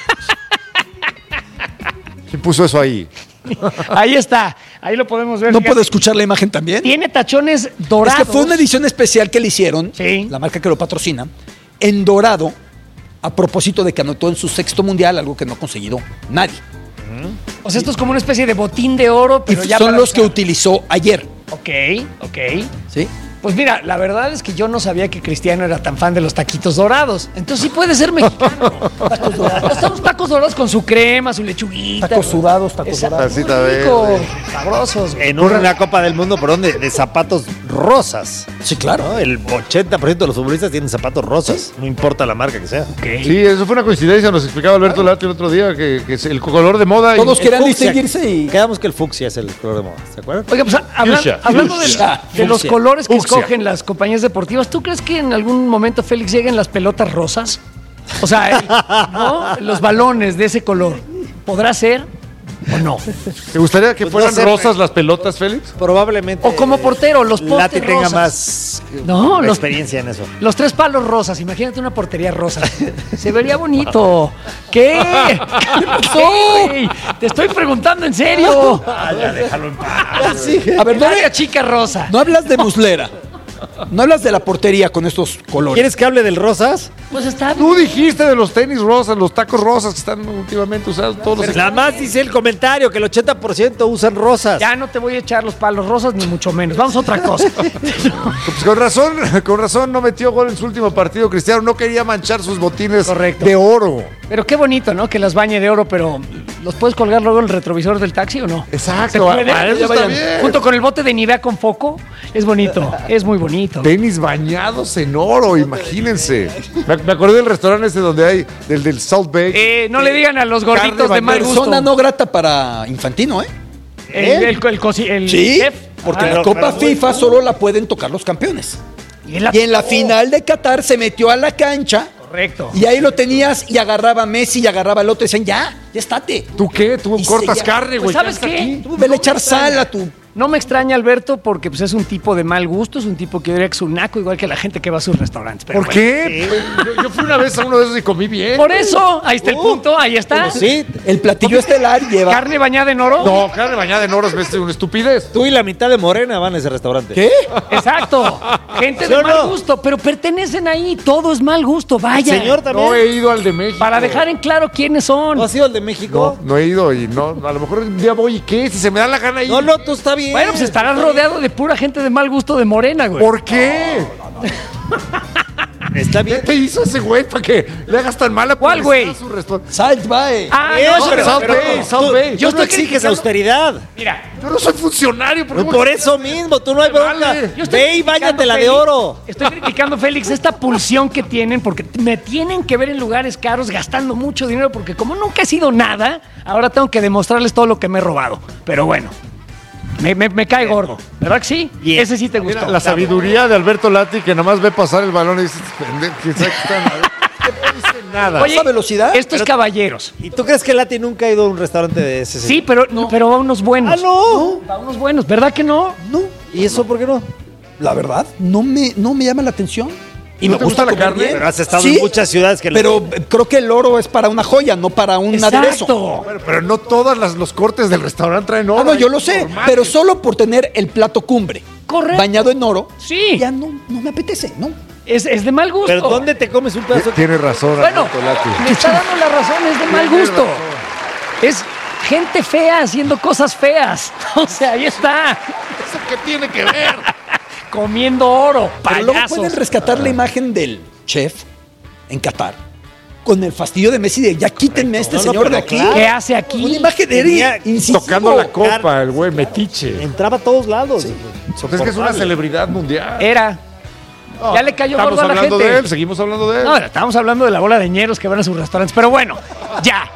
¿Quién puso eso ahí? Ahí está, ahí lo podemos ver. ¿No puedo escuchar la imagen también? Tiene tachones dorados. Es que fue una edición especial que le hicieron, la marca que lo patrocina, en dorado, a propósito de que anotó en su 6º mundial, algo que no ha conseguido nadie. O sea, esto es como una especie de botín de oro, pero y ya son los que utilizó ayer. Ok. ¿Sí? Pues mira, la verdad es que yo no sabía que Cristiano era tan fan de los taquitos dorados. Entonces sí puede ser mexicano. Tacos dorados. Estamos tacos dorados con su crema, su lechuguita. Tacos sudados, tacos dorados. Muy rico, sabrosos. En una Copa del Mundo, ¿por dónde? De zapatos rosas. Sí, claro. ¿No? El 80% de los futbolistas tienen zapatos rosas. No importa la marca que sea. Okay. Sí, eso fue una coincidencia. Nos explicaba Alberto Lati el otro día que es el color de moda. Todos querían distinguirse y... Quedamos que el fucsia es el color de moda. ¿Se acuerdan? Oiga, pues hablando de los colores que escogen las compañías deportivas, ¿tú crees que en algún momento, Félix, lleguen las pelotas rosas? O sea, ¿no? Los balones de ese color. ¿Podrá ser o no? ¿Te gustaría que fueran rosas las pelotas, Félix? Probablemente. O como portero, los postes Lati tenga rosas. más experiencia en eso. Los 3 palos rosas. Imagínate una portería rosa. Se vería bonito. ¿Qué? ¿Qué pasó? Te estoy preguntando en serio. Ya déjalo en paz. A ver, no era chica rosa. No hablas de muslera. No hablas de la portería con estos colores. ¿Quieres que hable del rosas? Pues está bien. Tú dijiste de los tenis rosas, los tacos rosas que están últimamente usados todos los... Nada más dice el comentario que el 80% usan rosas. Ya no te voy a echar los palos rosas ni mucho menos. Vamos a otra cosa. Pues con razón no metió gol en su último partido. Cristiano no quería manchar sus botines de oro. Pero qué bonito, ¿no? Que las bañe de oro, pero ¿Los puedes colgar luego en el retrovisor del taxi o no? Exacto. Eso está bien. Junto con el bote de Nivea con foco. Es bonito. Es muy bonito. Tenis bañados en oro, imagínense. Me acordé del restaurante ese donde hay, del Salt Bay. No le digan a los gorditos de mal gusto. Persona no grata para Infantino, ¿eh? El sí, chef. Porque la Copa FIFA solo la pueden tocar los campeones. Y en la final de Qatar se metió a la cancha. Correcto. Y ahí lo tenías y agarraba a Messi y agarraba al otro y decían, ya estate. ¿Tú qué? Tú cortas carne, güey. Pues, ¿sabes qué? Tú vele echar sal a tu... No me extraña, Alberto, porque pues, es un tipo de mal gusto, es un tipo que diría que es un naco, igual que la gente que va a sus restaurantes. Pero ¿por qué? Sí. Yo fui una vez a uno de esos y comí bien. Por eso, ahí está el punto, ahí está. Pues sí, el platillo estelar lleva... ¿Carne bañada en oro? No, carne bañada en oro es una estupidez. Tú y la mitad de Morena van a ese restaurante. ¿Qué? Exacto. Gente de mal gusto, pero pertenecen ahí, todo es mal gusto, vaya. El señor también. No he ido al de México. Para dejar en claro quiénes son. ¿No has ido al de México? No he ido y no, a lo mejor un día voy y ¿qué? Si se me da la gana ir. No, tú está bien. Bueno, pues estarás rodeado de pura gente de mal gusto de Morena, güey. ¿Por qué? Está bien. ¿Qué te hizo ese güey para que le hagas tan mala? ¿Cuál güey? Salt Bay. Salt Bay. Yo no exiges austeridad. Mira, yo no soy funcionario. Por eso mismo, tú no hay bronca. Ve y báñatela de oro. Estoy criticando, Félix, esta pulsión que tienen, porque me tienen que ver en lugares caros gastando mucho dinero, porque como nunca he sido nada, ahora tengo que demostrarles todo lo que me he robado. Pero bueno. Me cae gordo, ¿verdad que sí? Bien. Ese sí te gustó. Mira, la sabiduría de Alberto Lati, que nomás ve pasar el balón y dice, ¿quién sabe qué están? No dice nada. Oye, velocidad? Esto es caballeros. ¿Y tú crees que Lati nunca ha ido a un restaurante de ese? Sí, pero va a unos buenos. ¡Ah, no! Va a unos buenos, ¿verdad que no? No. ¿Y eso por qué no? La verdad, no me llama la atención. Y me gusta la carne. Bien. Pero has estado en muchas ciudades que... Pero creo que el oro es para una joya, no para un aderezo. Bueno, pero no todos los cortes del restaurante traen oro. No, yo lo sé, pero solo por tener el plato cumbre. Correcto. Bañado en oro. Sí. Ya no me apetece, ¿no? Es de mal gusto. ¿Pero dónde te comes un pedazo? Tienes razón, bueno, Alberto Lati. me está dando la razón, es de mal gusto. Es gente fea haciendo cosas feas. O sea, ahí está. ¿Eso qué tiene que ver? Comiendo oro, payasos. Pero luego pueden rescatar la imagen del chef en Qatar con el fastidio de Messi de ya quítenme a este señor de aquí. ¿Qué hace aquí? Una imagen de él tocando la copa, el güey metiche. Entraba a todos lados. Sí. Es que es una celebridad mundial. Era. No, ya le cayó gordo a la gente. Estamos hablando de él, seguimos hablando de él. No, estamos hablando de la bola de ñeros que van a sus restaurantes. Pero bueno, ya.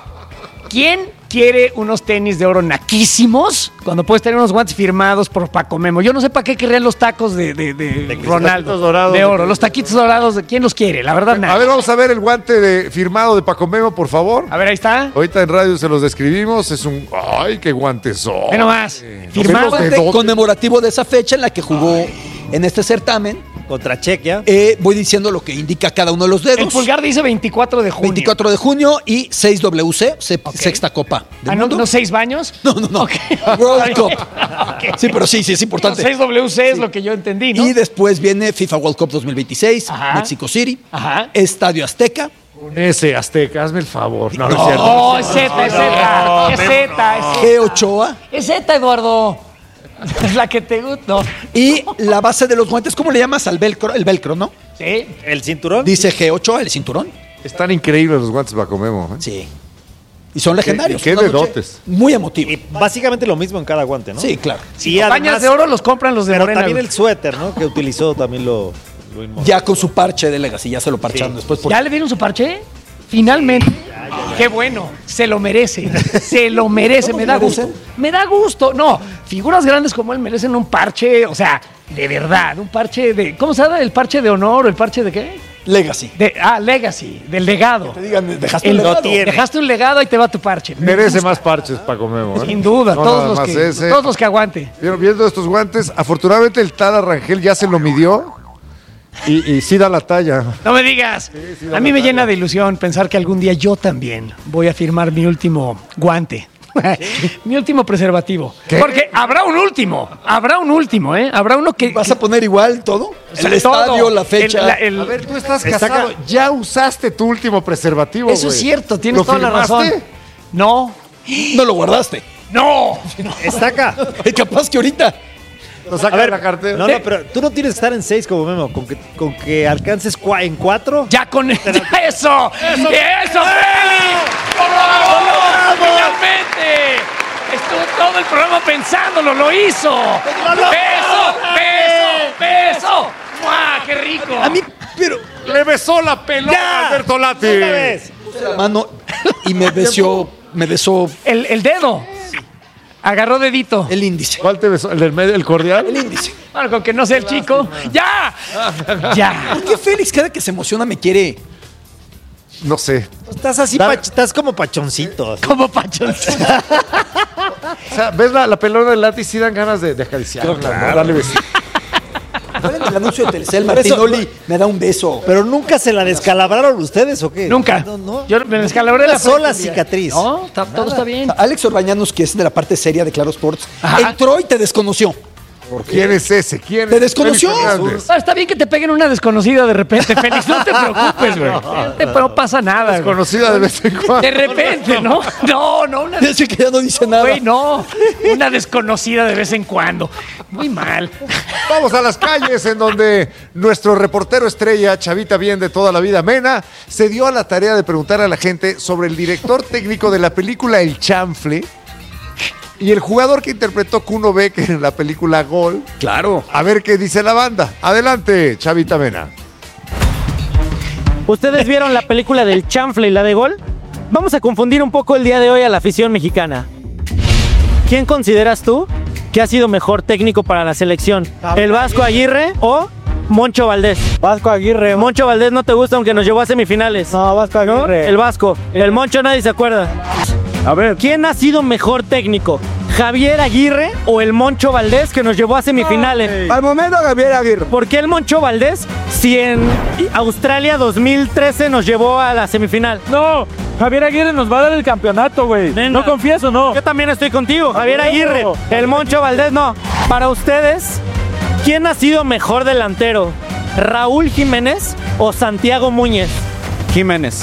¿Quién quiere unos tenis de oro naquísimos cuando puedes tener unos guantes firmados por Paco Memo? Yo no sé para qué querrían los tacos de Ronaldo dorados, de oro. Los taquitos dorados, ¿quién los quiere? La verdad, nada. A ver, vamos a ver el guante firmado de Paco Memo, por favor. A ver, ahí está. Ahorita en radio se los describimos. Es un... ¡Ay, qué guantes son! Ve nomás. Firmado conmemorativo de esa fecha en la que jugó en este certamen. Contra Chequia. Voy diciendo lo que indica cada uno de los dedos. El pulgar dice 24 de junio. 24 de junio y 6 WC, sexta Copa del mundo. ¿No 6 baños? No. Okay. World Cup. Okay. Sí, pero sí, es importante. 6 WC es lo que yo entendí, ¿no? Y después viene FIFA World Cup 2026, Mexico City, Estadio Azteca. Ese Azteca, hazme el favor. No, es cierto. No, es Z. Es Z. G. Ochoa. Es Z, Eduardo. Es la que te gusta. Y la base de los guantes, ¿cómo le llamas al velcro? El velcro, ¿no? Sí. ¿El cinturón? Dice G8, el cinturón. Están increíbles los guantes Paco Memo. Sí. Y son legendarios. ¿Qué dedotes? Muy emotivo. Y básicamente lo mismo en cada guante, ¿no? Sí, claro. Si pañas de oro los compran los de Pero Morena. También el suéter, ¿no? Que utilizó también lo ya con su parche de Legacy, ya se lo parcharon después. ¿Ya le dieron su parche? Finalmente. Qué bueno, se lo merece. Se lo merece, me da gusto. Me da gusto. No, figuras grandes como él merecen un parche, o sea, de verdad, un parche de... ¿Cómo se llama? ¿El parche de honor o el parche de qué? Legacy. Legacy, del legado. Que te digan, dejaste un legado. Dejaste un legado y te va tu parche. Merece más parches Paco Memo, ¿eh? Sin duda, no, todos los que aguante. Viendo estos guantes, afortunadamente el Tala Rangel ya se lo midió. Y sí da la talla. No me digas. Sí, a mí me llena de ilusión pensar que algún día yo también voy a firmar mi último guante. Mi último preservativo. ¿Qué? Porque habrá un último, ¿eh? Habrá uno que... ¿Vas a poner igual todo? El estadio, la fecha. A ver, tú estás casado. Ya usaste tu último preservativo, Eso es cierto, tienes toda la razón. No. No lo guardaste. No. Está acá. Capaz que ahorita... A ver, la cartera. No, pero tú no tienes que estar en 6 como Memo. Con que alcances en 4. Ya con eso. ¡Eso, Félix! estuvo todo el programa pensándolo, lo hizo. ¡Beso! ¡Mua, qué rico! A mí, pero... Le besó la pelota a Alberto Lati. Una vez. La mano y me besó el dedo. Agarró dedito. El índice. ¿Cuál te besó? ¿El del medio, el cordial? El índice. Bueno, con que no sea el chico. ¡Ya! ¿Por qué Félix cada que se emociona me quiere? No sé. Estás así, estás como pachoncito. Como pachoncito. O sea, ves la pelona del Lati y sí dan ganas de acariciarla, Claro. ¿no? Darle besito. En el anuncio de Telcel, Martinoli me da un beso. Pero nunca se la descalabraron ustedes, ¿o qué? Nunca. No. Yo me descalabré la sola frente. cicatriz. No, todo está bien. Alex Orbañanos, que es de la parte seria de Claro Sports, entró y te desconoció. ¿Quién es ese? ¿Quién ¿Te es? desconoció? Está bien que te peguen una desconocida de repente, Félix. No te preocupes, güey. No pasa nada. Desconocida de vez en cuando. De repente, ¿no? No, una. Desde que ya no dice nada. Güey, no. Una desconocida de vez en cuando. Muy mal. Vamos a las calles en donde nuestro reportero estrella, Chavita Bien de toda la vida, Mena, se dio a la tarea de preguntar a la gente sobre el director técnico de la película El Chanfle y el jugador que interpretó Kuno Becker en la película Gol. Claro. A ver qué dice la banda. Adelante, Chavita Mena. ¿Ustedes vieron la película del Chanfle y la de Gol? Vamos a confundir un poco el día de hoy a la afición mexicana. ¿Quién consideras tú que ha sido mejor técnico para la selección? ¿El Vasco Aguirre o Moncho Valdés? Vasco Aguirre. Moncho Valdés no te gusta aunque nos llevó a semifinales. No, Vasco Aguirre. ¿No? El Vasco. El Moncho nadie se acuerda. A ver. ¿Quién ha sido mejor técnico? ¿Javier Aguirre o el Moncho Valdés que nos llevó a semifinales? Al momento Javier Aguirre. ¿Por qué el Moncho Valdés si en Australia 2013 nos llevó a la semifinal? No, Javier Aguirre nos va a dar el campeonato, güey. ¿No confías o no? Yo también estoy contigo, Javier Aguirre. El Moncho Valdés no. Para ustedes, ¿quién ha sido mejor delantero? ¿Raúl Jiménez o Santiago Muñez? Jiménez.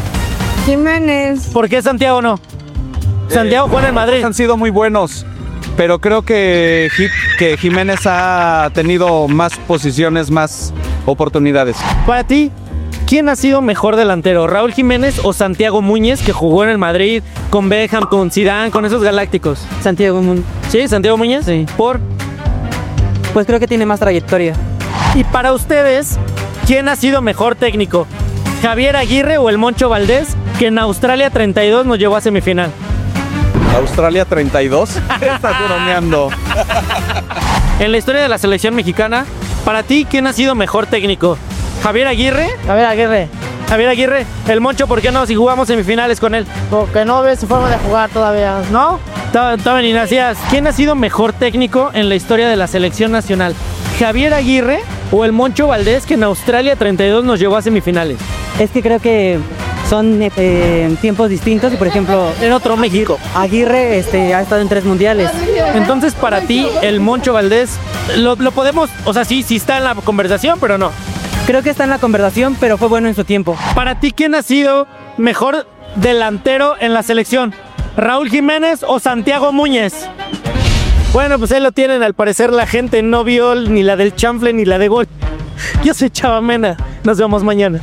¿Por qué Santiago no? Santiago juega en Madrid. Han sido muy buenos, pero creo que Jiménez ha tenido más posiciones, más oportunidades. Para ti, ¿quién ha sido mejor delantero? ¿Raúl Jiménez o Santiago Muñez, que jugó en el Madrid con Beckham, con Zidane, con esos galácticos? Santiago Muñez. ¿Sí? ¿Santiago Muñez? Sí. ¿Por? Pues creo que tiene más trayectoria. Y para ustedes, ¿quién ha sido mejor técnico? ¿Javier Aguirre o el Moncho Valdés, que en Australia 32 nos llevó a semifinal? Australia 32. Estás bromeando. En la historia de la selección mexicana, para ti, ¿quién ha sido mejor técnico? ¿Javier Aguirre? Javier Aguirre. Javier Aguirre. El Moncho, ¿por qué no? Si jugamos semifinales con él. Porque no ves su forma de jugar todavía. ¿No? Todavía ni nacías. ¿Quién ha sido mejor técnico en la historia de la selección nacional? ¿Javier Aguirre o el Moncho Valdés, que en Australia 32 nos llevó a semifinales? Es que creo que son tiempos distintos y, por ejemplo, en otro México. Aguirre ha estado en 3 mundiales. Entonces, para ti, el Moncho Valdés, lo podemos, o sea, sí está en la conversación, pero no. Creo que está en la conversación, pero fue bueno en su tiempo. Para ti, ¿quién ha sido mejor delantero en la selección? ¿Raúl Jiménez o Santiago Muñez? Bueno, pues ahí lo tienen. Al parecer la gente no vio ni la del Chanfle ni la de Gol. Yo soy Chava Mena. Nos vemos mañana.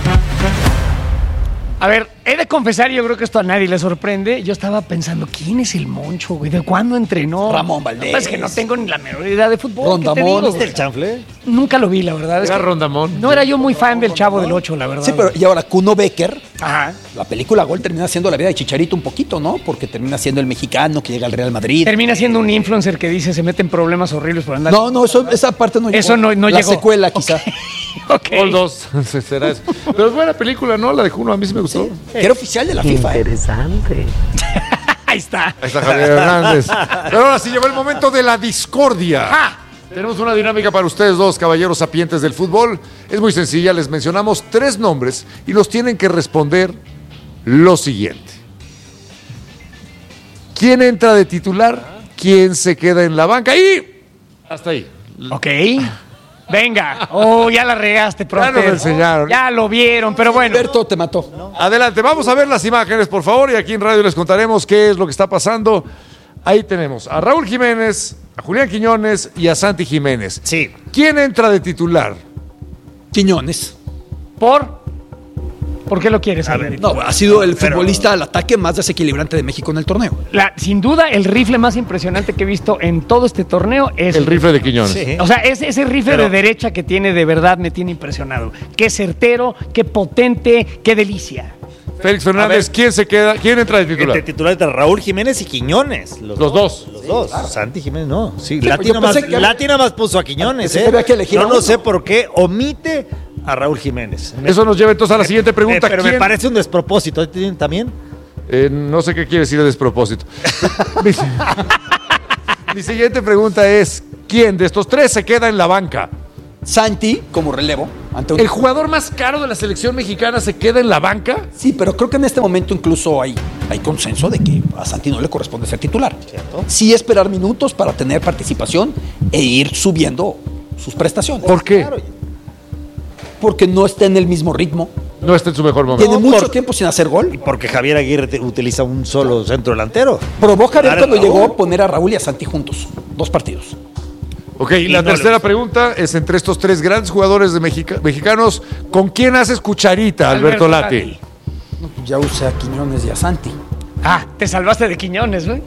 A ver, he de confesar, yo creo que esto a nadie le sorprende. Yo estaba pensando, ¿quién es el Moncho, güey? ¿De cuándo entrenó? Ramón Valdés. No, es que no tengo ni la menor idea de fútbol. Rondamón. ¿Viste el Chanfle? Nunca lo vi, la verdad. Era Rondamón. No era yo muy fan del Chavo del 8, la verdad. Sí, pero y ahora Kuno Becker, Ajá. la película Gol termina siendo la vida de Chicharito un poquito, ¿no? Porque termina siendo el mexicano que llega al Real Madrid. Termina siendo un influencer que dice se meten problemas horribles por andar. No, esa parte no llegó. Eso no la llegó. secuela, quizá. Okay. Gol 2, será eso. Pero es buena película, ¿no? La de Kuno, a mí sí me gustó. Que era oficial de la FIFA. Interesante. Ahí está. Ahí está Javier Hernández. Pero ahora sí llegó el momento de la discordia. Tenemos una dinámica para ustedes dos, caballeros sapientes del fútbol. Es muy sencilla, les mencionamos 3 nombres y los tienen que responder lo siguiente. ¿Quién entra de titular? ¿Quién se queda en la banca? Y hasta ahí. Ok. Venga. Oh, ya la regaste, profe. Ya nos enseñaron. Ya lo vieron, pero bueno. Alberto te mató. Adelante, vamos a ver las imágenes, por favor, y aquí en radio les contaremos qué es lo que está pasando. Ahí tenemos a Raúl Jiménez, a Julián Quiñones y a Santi Jiménez. Sí. ¿Quién entra de titular? Quiñones. ¿Por? ¿Por qué lo quieres? A ver, no, ha sido el futbolista al ataque más desequilibrante de México en el torneo. Sin duda, el rifle más impresionante que he visto en todo este torneo es... El rifle de Quiñones. Sí. O sea, ese rifle de derecha que tiene, de verdad, me tiene impresionado. Qué certero, qué potente, qué delicia. Félix Fernández, ¿quién se queda? ¿Quién entra de titular? De titular entre Raúl Jiménez y Quiñones. Los dos. Los dos. Claro. Santi Jiménez no. Sí, Sí, Lati nada más puso a Quiñones. que había que elegir Yo a no uno. sé por qué omite a Raúl Jiménez. Eso nos lleva entonces a la siguiente pregunta. Pero me parece un despropósito. ¿También? No sé qué quiere decir de despropósito. Mi siguiente pregunta es, ¿quién de estos tres se queda en la banca? Santi, como relevo. ¿El jugador más caro de la selección mexicana se queda en la banca? Sí, pero creo que en este momento incluso hay consenso de que a Santi no le corresponde ser titular. ¿Cierto? Sí esperar minutos para tener participación e ir subiendo sus prestaciones. ¿Por qué? Porque no está en el mismo ritmo. No está en su mejor momento. Tiene mucho tiempo sin hacer gol. Y porque Javier Aguirre utiliza un solo centro delantero. Probó Javier Claro, cuando Raúl. llegó a poner a Raúl y a Santi juntos. 2 partidos. Ok, y la no tercera le- pregunta es entre estos tres grandes jugadores de mexicanos, ¿con quién haces cucharita, Alberto Lati? No, pues ya usé a Quiñones y a Santi. Ah, te salvaste de Quiñones, güey.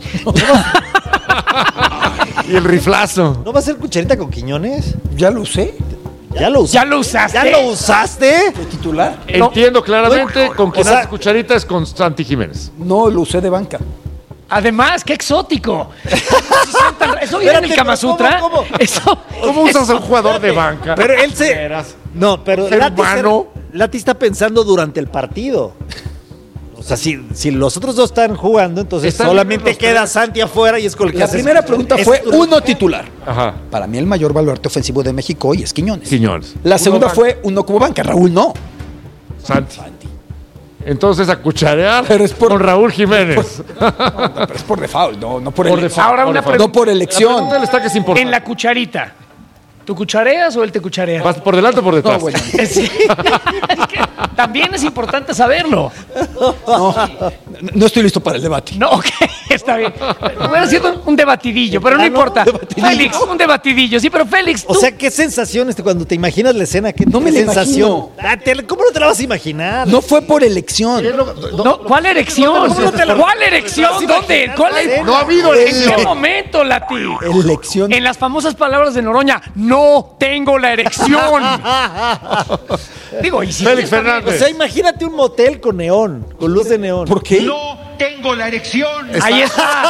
Y el riflazo. ¿No va a ser cucharita con Quiñones? Ya lo usé. ¿Ya lo usaste? ¿Ya lo usaste? ¿Ya lo usaste? ¿De titular? Entiendo claramente, con quien o sea- haces cucharita es con Santi Jiménez. No, lo usé de banca. Además, qué exótico. ¿Eso viene en el Espérate, Kama Sutra? ¿cómo? ¿Cómo usas a un jugador de banca? Pero él se... No, pero Ser humano. Lati está pensando durante el partido. O sea, si los otros dos están jugando, entonces Están solamente libres los queda tres. Santi afuera y es con el que La haces- primera pregunta es fue tu- uno titular. Ajá. Para mí el mayor baluarte ofensivo de México hoy es Quiñones. Quiñones. La Uno segunda banca. fue uno como banca. Raúl no. Santi. Entonces a cucharear Pero es por- con Raúl Jiménez. Pero es por default, no por, Por elección. default. Ahora una pregunta. No por elección. La pregunta del stack es importante. En la cucharita, ¿tú cuchareas o él te cucharea? ¿Vas por delante o por detrás? No, bueno. Sí. Es que también es importante saberlo. No estoy listo para el debate. No, ok, está bien. Hubiera sido un debatidillo, pero no importa. Félix, un debatidillo. Sí, pero Félix, O tú... sea, ¿qué sensación cuando te imaginas la escena? ¿Qué No me la sensación? ¿Cómo no te la vas a imaginar? No fue por elección. No, ¿cuál erección? ¿Cómo no te la- ¿Cuál erección? ¿Dónde? ¿Cuál es? No ha habido ¿En elección. qué momento, Lati? Elección. En las famosas palabras de Noroña, no tengo la erección. Digo, y si Félix O Fernández. sea, imagínate un motel con neón, con luz de neón. ¿Por qué? ahí está.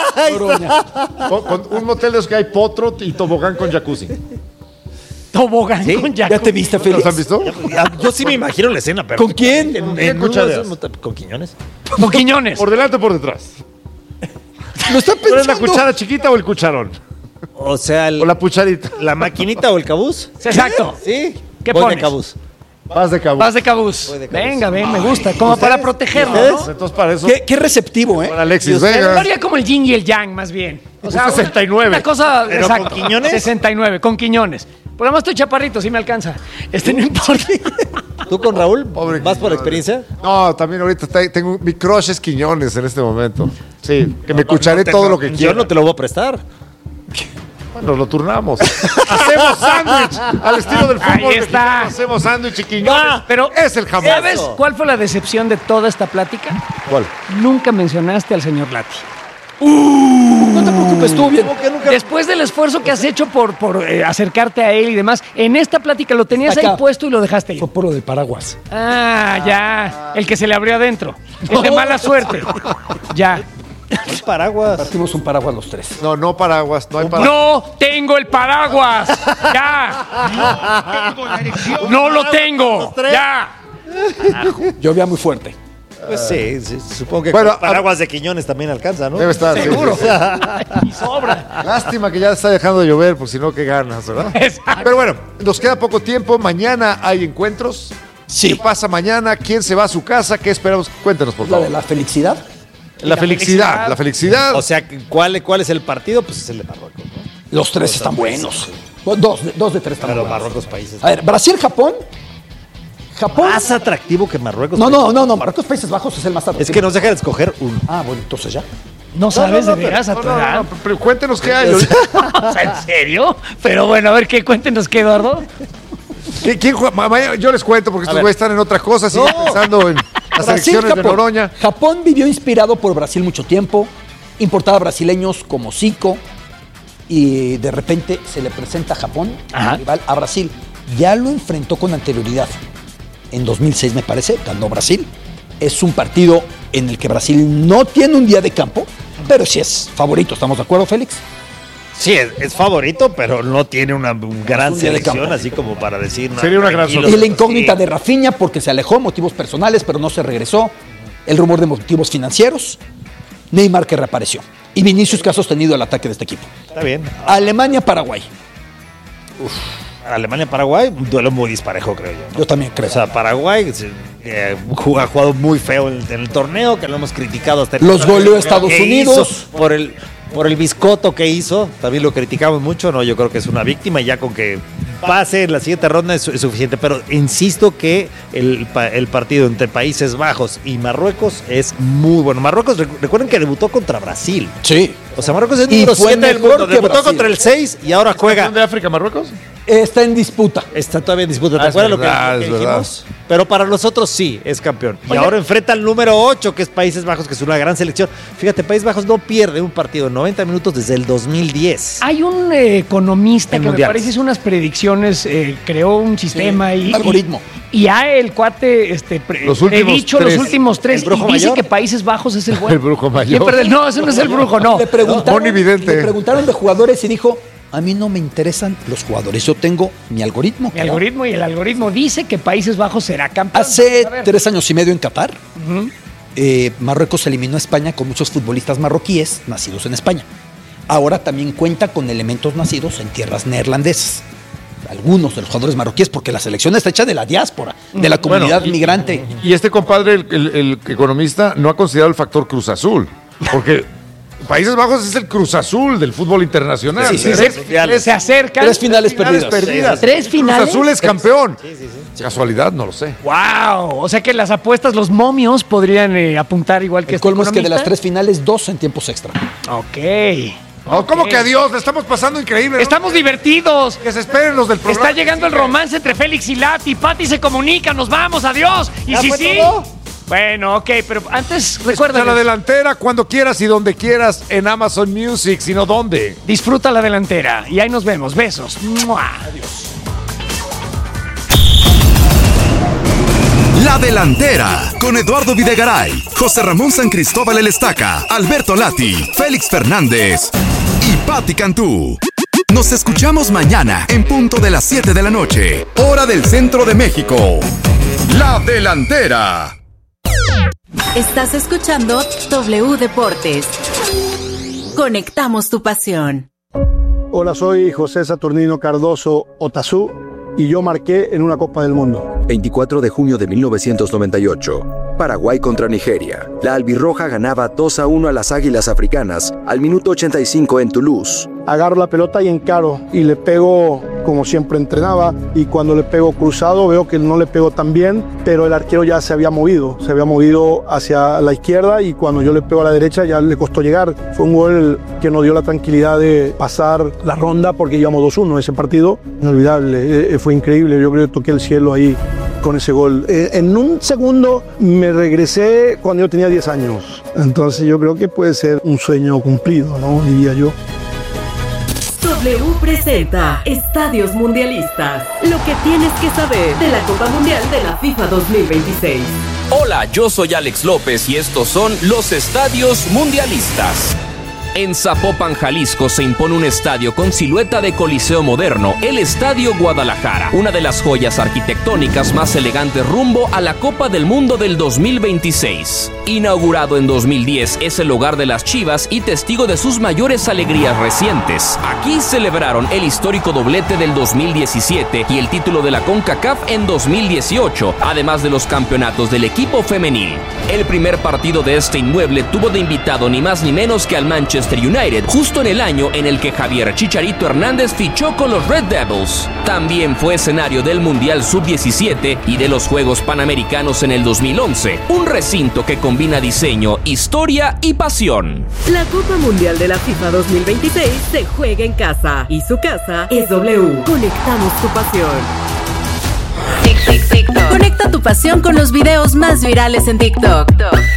Con un motel de los que hay potro y tobogán con jacuzzi. Tobogán con ¿Ya jacuzzi. te viste, ¿Los Félix? han visto? Yo sí me imagino la escena, pero... ¿Con quién? En ¿Con uno de quién esos motel- ¿Con Quiñones? Con Quiñones. ¿Por delante o por detrás? Lo está ¿Tú eres la pensando. cuchara chiquita o el cucharón? O sea, ¿O la cucharita? la maquinita o el cabús. Exacto. Sí. ¿Qué Voy de pones? cabús. Vas de cabo. Vas de cabús. Voy de cabús. Venga, ven, me gusta. Como para protegerlo, ¿no? Entonces para eso. Qué receptivo, ¿eh? Con Alexis, Yo venga. haría como el yin y el yang, más bien. O sea, 69. Una cosa, ¿Pero exacto. con Quiñones? 69, con Quiñones. Por lo menos estoy chaparrito, sí me alcanza. No importa. ¿Tú con Raúl? Pobre ¿Vas por Quiñones. experiencia? No, también ahorita tengo mi crush es Quiñones en este momento. Sí, que me cucharé todo lo que Yo quiera. no te lo voy a prestar. Bueno, lo turnamos. Hacemos sándwich al estilo del fútbol Ahí mexicano. está. Hacemos sándwich y Quiñones. Pero es el jamón. ¿sabes cuál fue la decepción de toda esta plática? ¿Cuál? Nunca mencionaste al señor Lati. No te preocupes, estuvo bien. Después del esfuerzo que has hecho por acercarte a él y demás, en esta plática lo tenías Acá. ahí puesto y lo dejaste ahí. Fue por lo del paraguas. Ah, ya. El que se le abrió adentro. El de mala suerte. Ya. El paraguas. Partimos un paraguas los tres. No paraguas, no hay paraguas. No tengo el paraguas. Ya. No lo tengo. Ya. Llovía muy fuerte. Pues sí, supongo que Bueno, con paraguas de Quiñones también alcanza, ¿no? Debe estar, sí, Seguro. sí, sí. Y sobra. Lástima que ya está dejando de llover, por si no, qué ganas, ¿verdad? Exacto. Pero bueno, nos queda poco tiempo. Mañana hay encuentros. Sí. ¿Qué pasa mañana? ¿Quién se va a su casa? ¿Qué esperamos? Cuéntanos, por La de favor. la felicidad. La felicidad. La felicidad. O sea, ¿cuál es el partido? Pues es el de Marruecos, ¿no? Los tres están buenos. Dos de tres están Pero buenos. Marruecos países. A ver, Brasil-Japón. Japón. Más atractivo que Marruecos. No. Marruecos, Países Bajos es el más atractivo. Es que nos deja de escoger uno. Ah, bueno, entonces ya. No sabes no, de veras a tu edad. pero cuéntenos qué hay. O sea, ¿en serio? Pero bueno, a ver, cuéntenos qué, Eduardo. ¿Quién juega? Mañana yo les cuento porque estos ver. güeyes están en otra cosa. Siguen pensando en Las elecciones de Noroña. Japón vivió inspirado por Brasil mucho tiempo, importaba brasileños como Zico, y de repente se le presenta a Japón, rival a Brasil. Ya lo enfrentó con anterioridad. En 2006, me parece, ganó Brasil. Es un partido en el que Brasil no tiene un día de campo, pero sí es favorito. ¿Estamos de acuerdo, Félix? Sí, es favorito, pero no tiene una gran selección, así como para decir... Sería una gran sorpresa. Y la incógnita de Rafinha, porque se alejó, motivos personales, pero no se regresó. El rumor de motivos financieros. Neymar, que reapareció. Y Vinicius, que ha sostenido el ataque de este equipo. Está bien. Alemania-Paraguay. Alemania-Paraguay, un duelo muy disparejo, creo yo, ¿no? Yo también creo. O sea, Paraguay ha jugado muy feo en el torneo, que lo hemos criticado hasta... Los goleó a Estados Unidos. Por el biscoto que hizo, también lo criticamos mucho, ¿no? Yo creo que es una víctima y ya con que pase en la siguiente ronda es suficiente. Pero insisto que el partido entre Países Bajos y Marruecos es muy bueno. Marruecos, recuerden que debutó contra Brasil. Sí. O sea, Marruecos es número 7 del mundo. Debutó contra el 6 y ahora juega... ¿De África, Marruecos? Está en disputa. Está todavía en disputa. ¿Te acuerdas lo que dijimos? Pero para nosotros sí, es campeón. Y ahora enfrenta al número 8, que es Países Bajos, que es una gran selección. Fíjate, Países Bajos no pierde un partido en 90 minutos desde el 2010. Hay un economista que me parece hizo unas predicciones, creó un sistema y... algoritmo. Y ya el cuate los últimos 3 y dice que Países Bajos es el bueno. El brujo mayor. No, eso no es el brujo, no. Le preguntaron de jugadores y dijo... A mí no me interesan los jugadores. Yo tengo mi algoritmo. Mi algoritmo, y el algoritmo dice que Países Bajos será campeón. Hace 3 años y medio en Qatar, Marruecos eliminó a España con muchos futbolistas marroquíes nacidos en España. Ahora también cuenta con elementos nacidos en tierras neerlandesas. Algunos de los jugadores marroquíes, porque la selección está hecha de la diáspora, de la comunidad migrante. Y este compadre, el economista, no ha considerado el factor Cruz Azul. Porque... Países Bajos es el Cruz Azul del fútbol internacional. Sí, se acercan. 3 finales perdidas. 3 finales. Cruz Azul es campeón. Casualidad, no lo sé. ¡Wow! O sea que las apuestas, los momios podrían apuntar igual que el colmo es que de las 3 finales, 2 en tiempos extra. Ok. No, ¿cómo que adiós? Le estamos pasando increíble. Estamos divertidos. Que se esperen los del programa. Está llegando el romance entre Félix y Lati. Pati se comunica. Nos vamos. Adiós. Y si sí... Bueno, ok, pero antes recuerda la delantera cuando quieras y donde quieras en Amazon Music, sino dónde. Disfruta la delantera y ahí nos vemos. Besos. ¡Mua! Adiós. La delantera con Eduardo Videgaray, José Ramón San Cristóbal El Estaca, Alberto Lati, Félix Fernández y Pati Cantú. Nos escuchamos mañana en punto de las 7 de la noche, hora del centro de México. La delantera. Estás escuchando W Deportes. Conectamos tu pasión. Hola, soy José Saturnino Cardoso Otazú y yo marqué en una Copa del Mundo. 24 de junio de 1998. Paraguay contra Nigeria. La albirroja ganaba 2-1 a las Águilas Africanas al minuto 85 en Toulouse. Agarro la pelota y encaro y le pego como siempre entrenaba, y cuando le pego cruzado veo que no le pego tan bien, pero el arquero ya se había movido hacia la izquierda, y cuando yo le pego a la derecha ya le costó llegar. Fue un gol que nos dio la tranquilidad de pasar la ronda porque íbamos 2-1 ese partido. Inolvidable, fue increíble. Yo creo que toqué el cielo ahí con ese gol. En un segundo me regresé cuando yo tenía 10 años. Entonces yo creo que puede ser un sueño cumplido, ¿no? Diría yo. W presenta Estadios Mundialistas. Lo que tienes que saber de la Copa Mundial de la FIFA 2026. Hola, yo soy Alex López y estos son los Estadios Mundialistas. En Zapopan, Jalisco, se impone un estadio con silueta de coliseo moderno, el Estadio Guadalajara, una de las joyas arquitectónicas más elegantes rumbo a la Copa del Mundo del 2026. Inaugurado en 2010, es el hogar de las Chivas y testigo de sus mayores alegrías recientes. Aquí celebraron el histórico doblete del 2017 y el título de la CONCACAF en 2018, además de los campeonatos del equipo femenil. El primer partido de este inmueble tuvo de invitado ni más ni menos que al Manchester United, justo en el año en el que Javier Chicharito Hernández fichó con los Red Devils. También fue escenario del Mundial Sub-17 y de los Juegos Panamericanos en el 2011, un recinto que combina diseño, historia y pasión. La Copa Mundial de la FIFA 2026 se juega en casa y su casa es W. Conectamos tu pasión. Conecta tu pasión con los videos más virales en TikTok.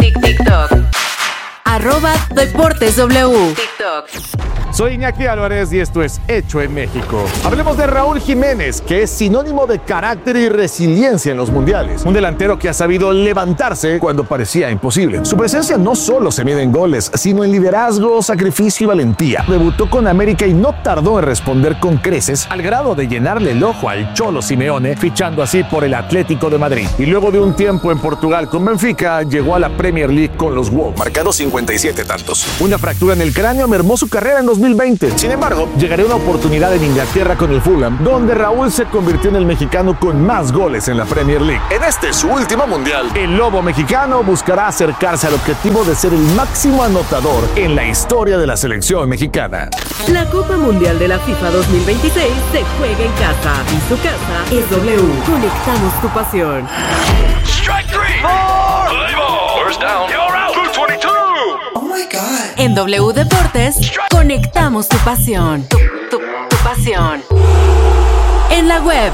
@DeportesW. Soy Iñaki Álvarez y esto es Hecho en México. Hablemos de Raúl Jiménez, que es sinónimo de carácter y resiliencia en los mundiales. Un delantero que ha sabido levantarse cuando parecía imposible. Su presencia no solo se mide en goles, sino en liderazgo, sacrificio y valentía. Debutó con América y no tardó en responder con creces, al grado de llenarle el ojo al Cholo Simeone, fichando así por el Atlético de Madrid. Y luego de un tiempo en Portugal con Benfica, llegó a la Premier League con los Wolves, marcando 57 tantos. Una fractura en el cráneo mermó su carrera en 2020. Sin embargo, llegaría una oportunidad en Inglaterra con el Fulham, donde Raúl se convirtió en el mexicano con más goles en la Premier League. En este su último mundial, el Lobo mexicano buscará acercarse al objetivo de ser el máximo anotador en la historia de la selección mexicana. La Copa Mundial de la FIFA 2026 se juega en casa y su casa es W. Conectamos tu pasión. Strike three. First down. You're out. 222. Oh my God. En W Deportes, conectamos tu pasión. Tu pasión. En la web.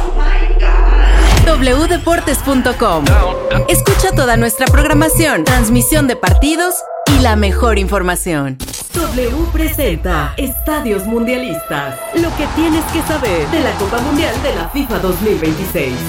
wdeportes.com. Escucha toda nuestra programación, transmisión de partidos y la mejor información. W presenta Estadios Mundialistas. Lo que tienes que saber de la Copa Mundial de la FIFA 2026.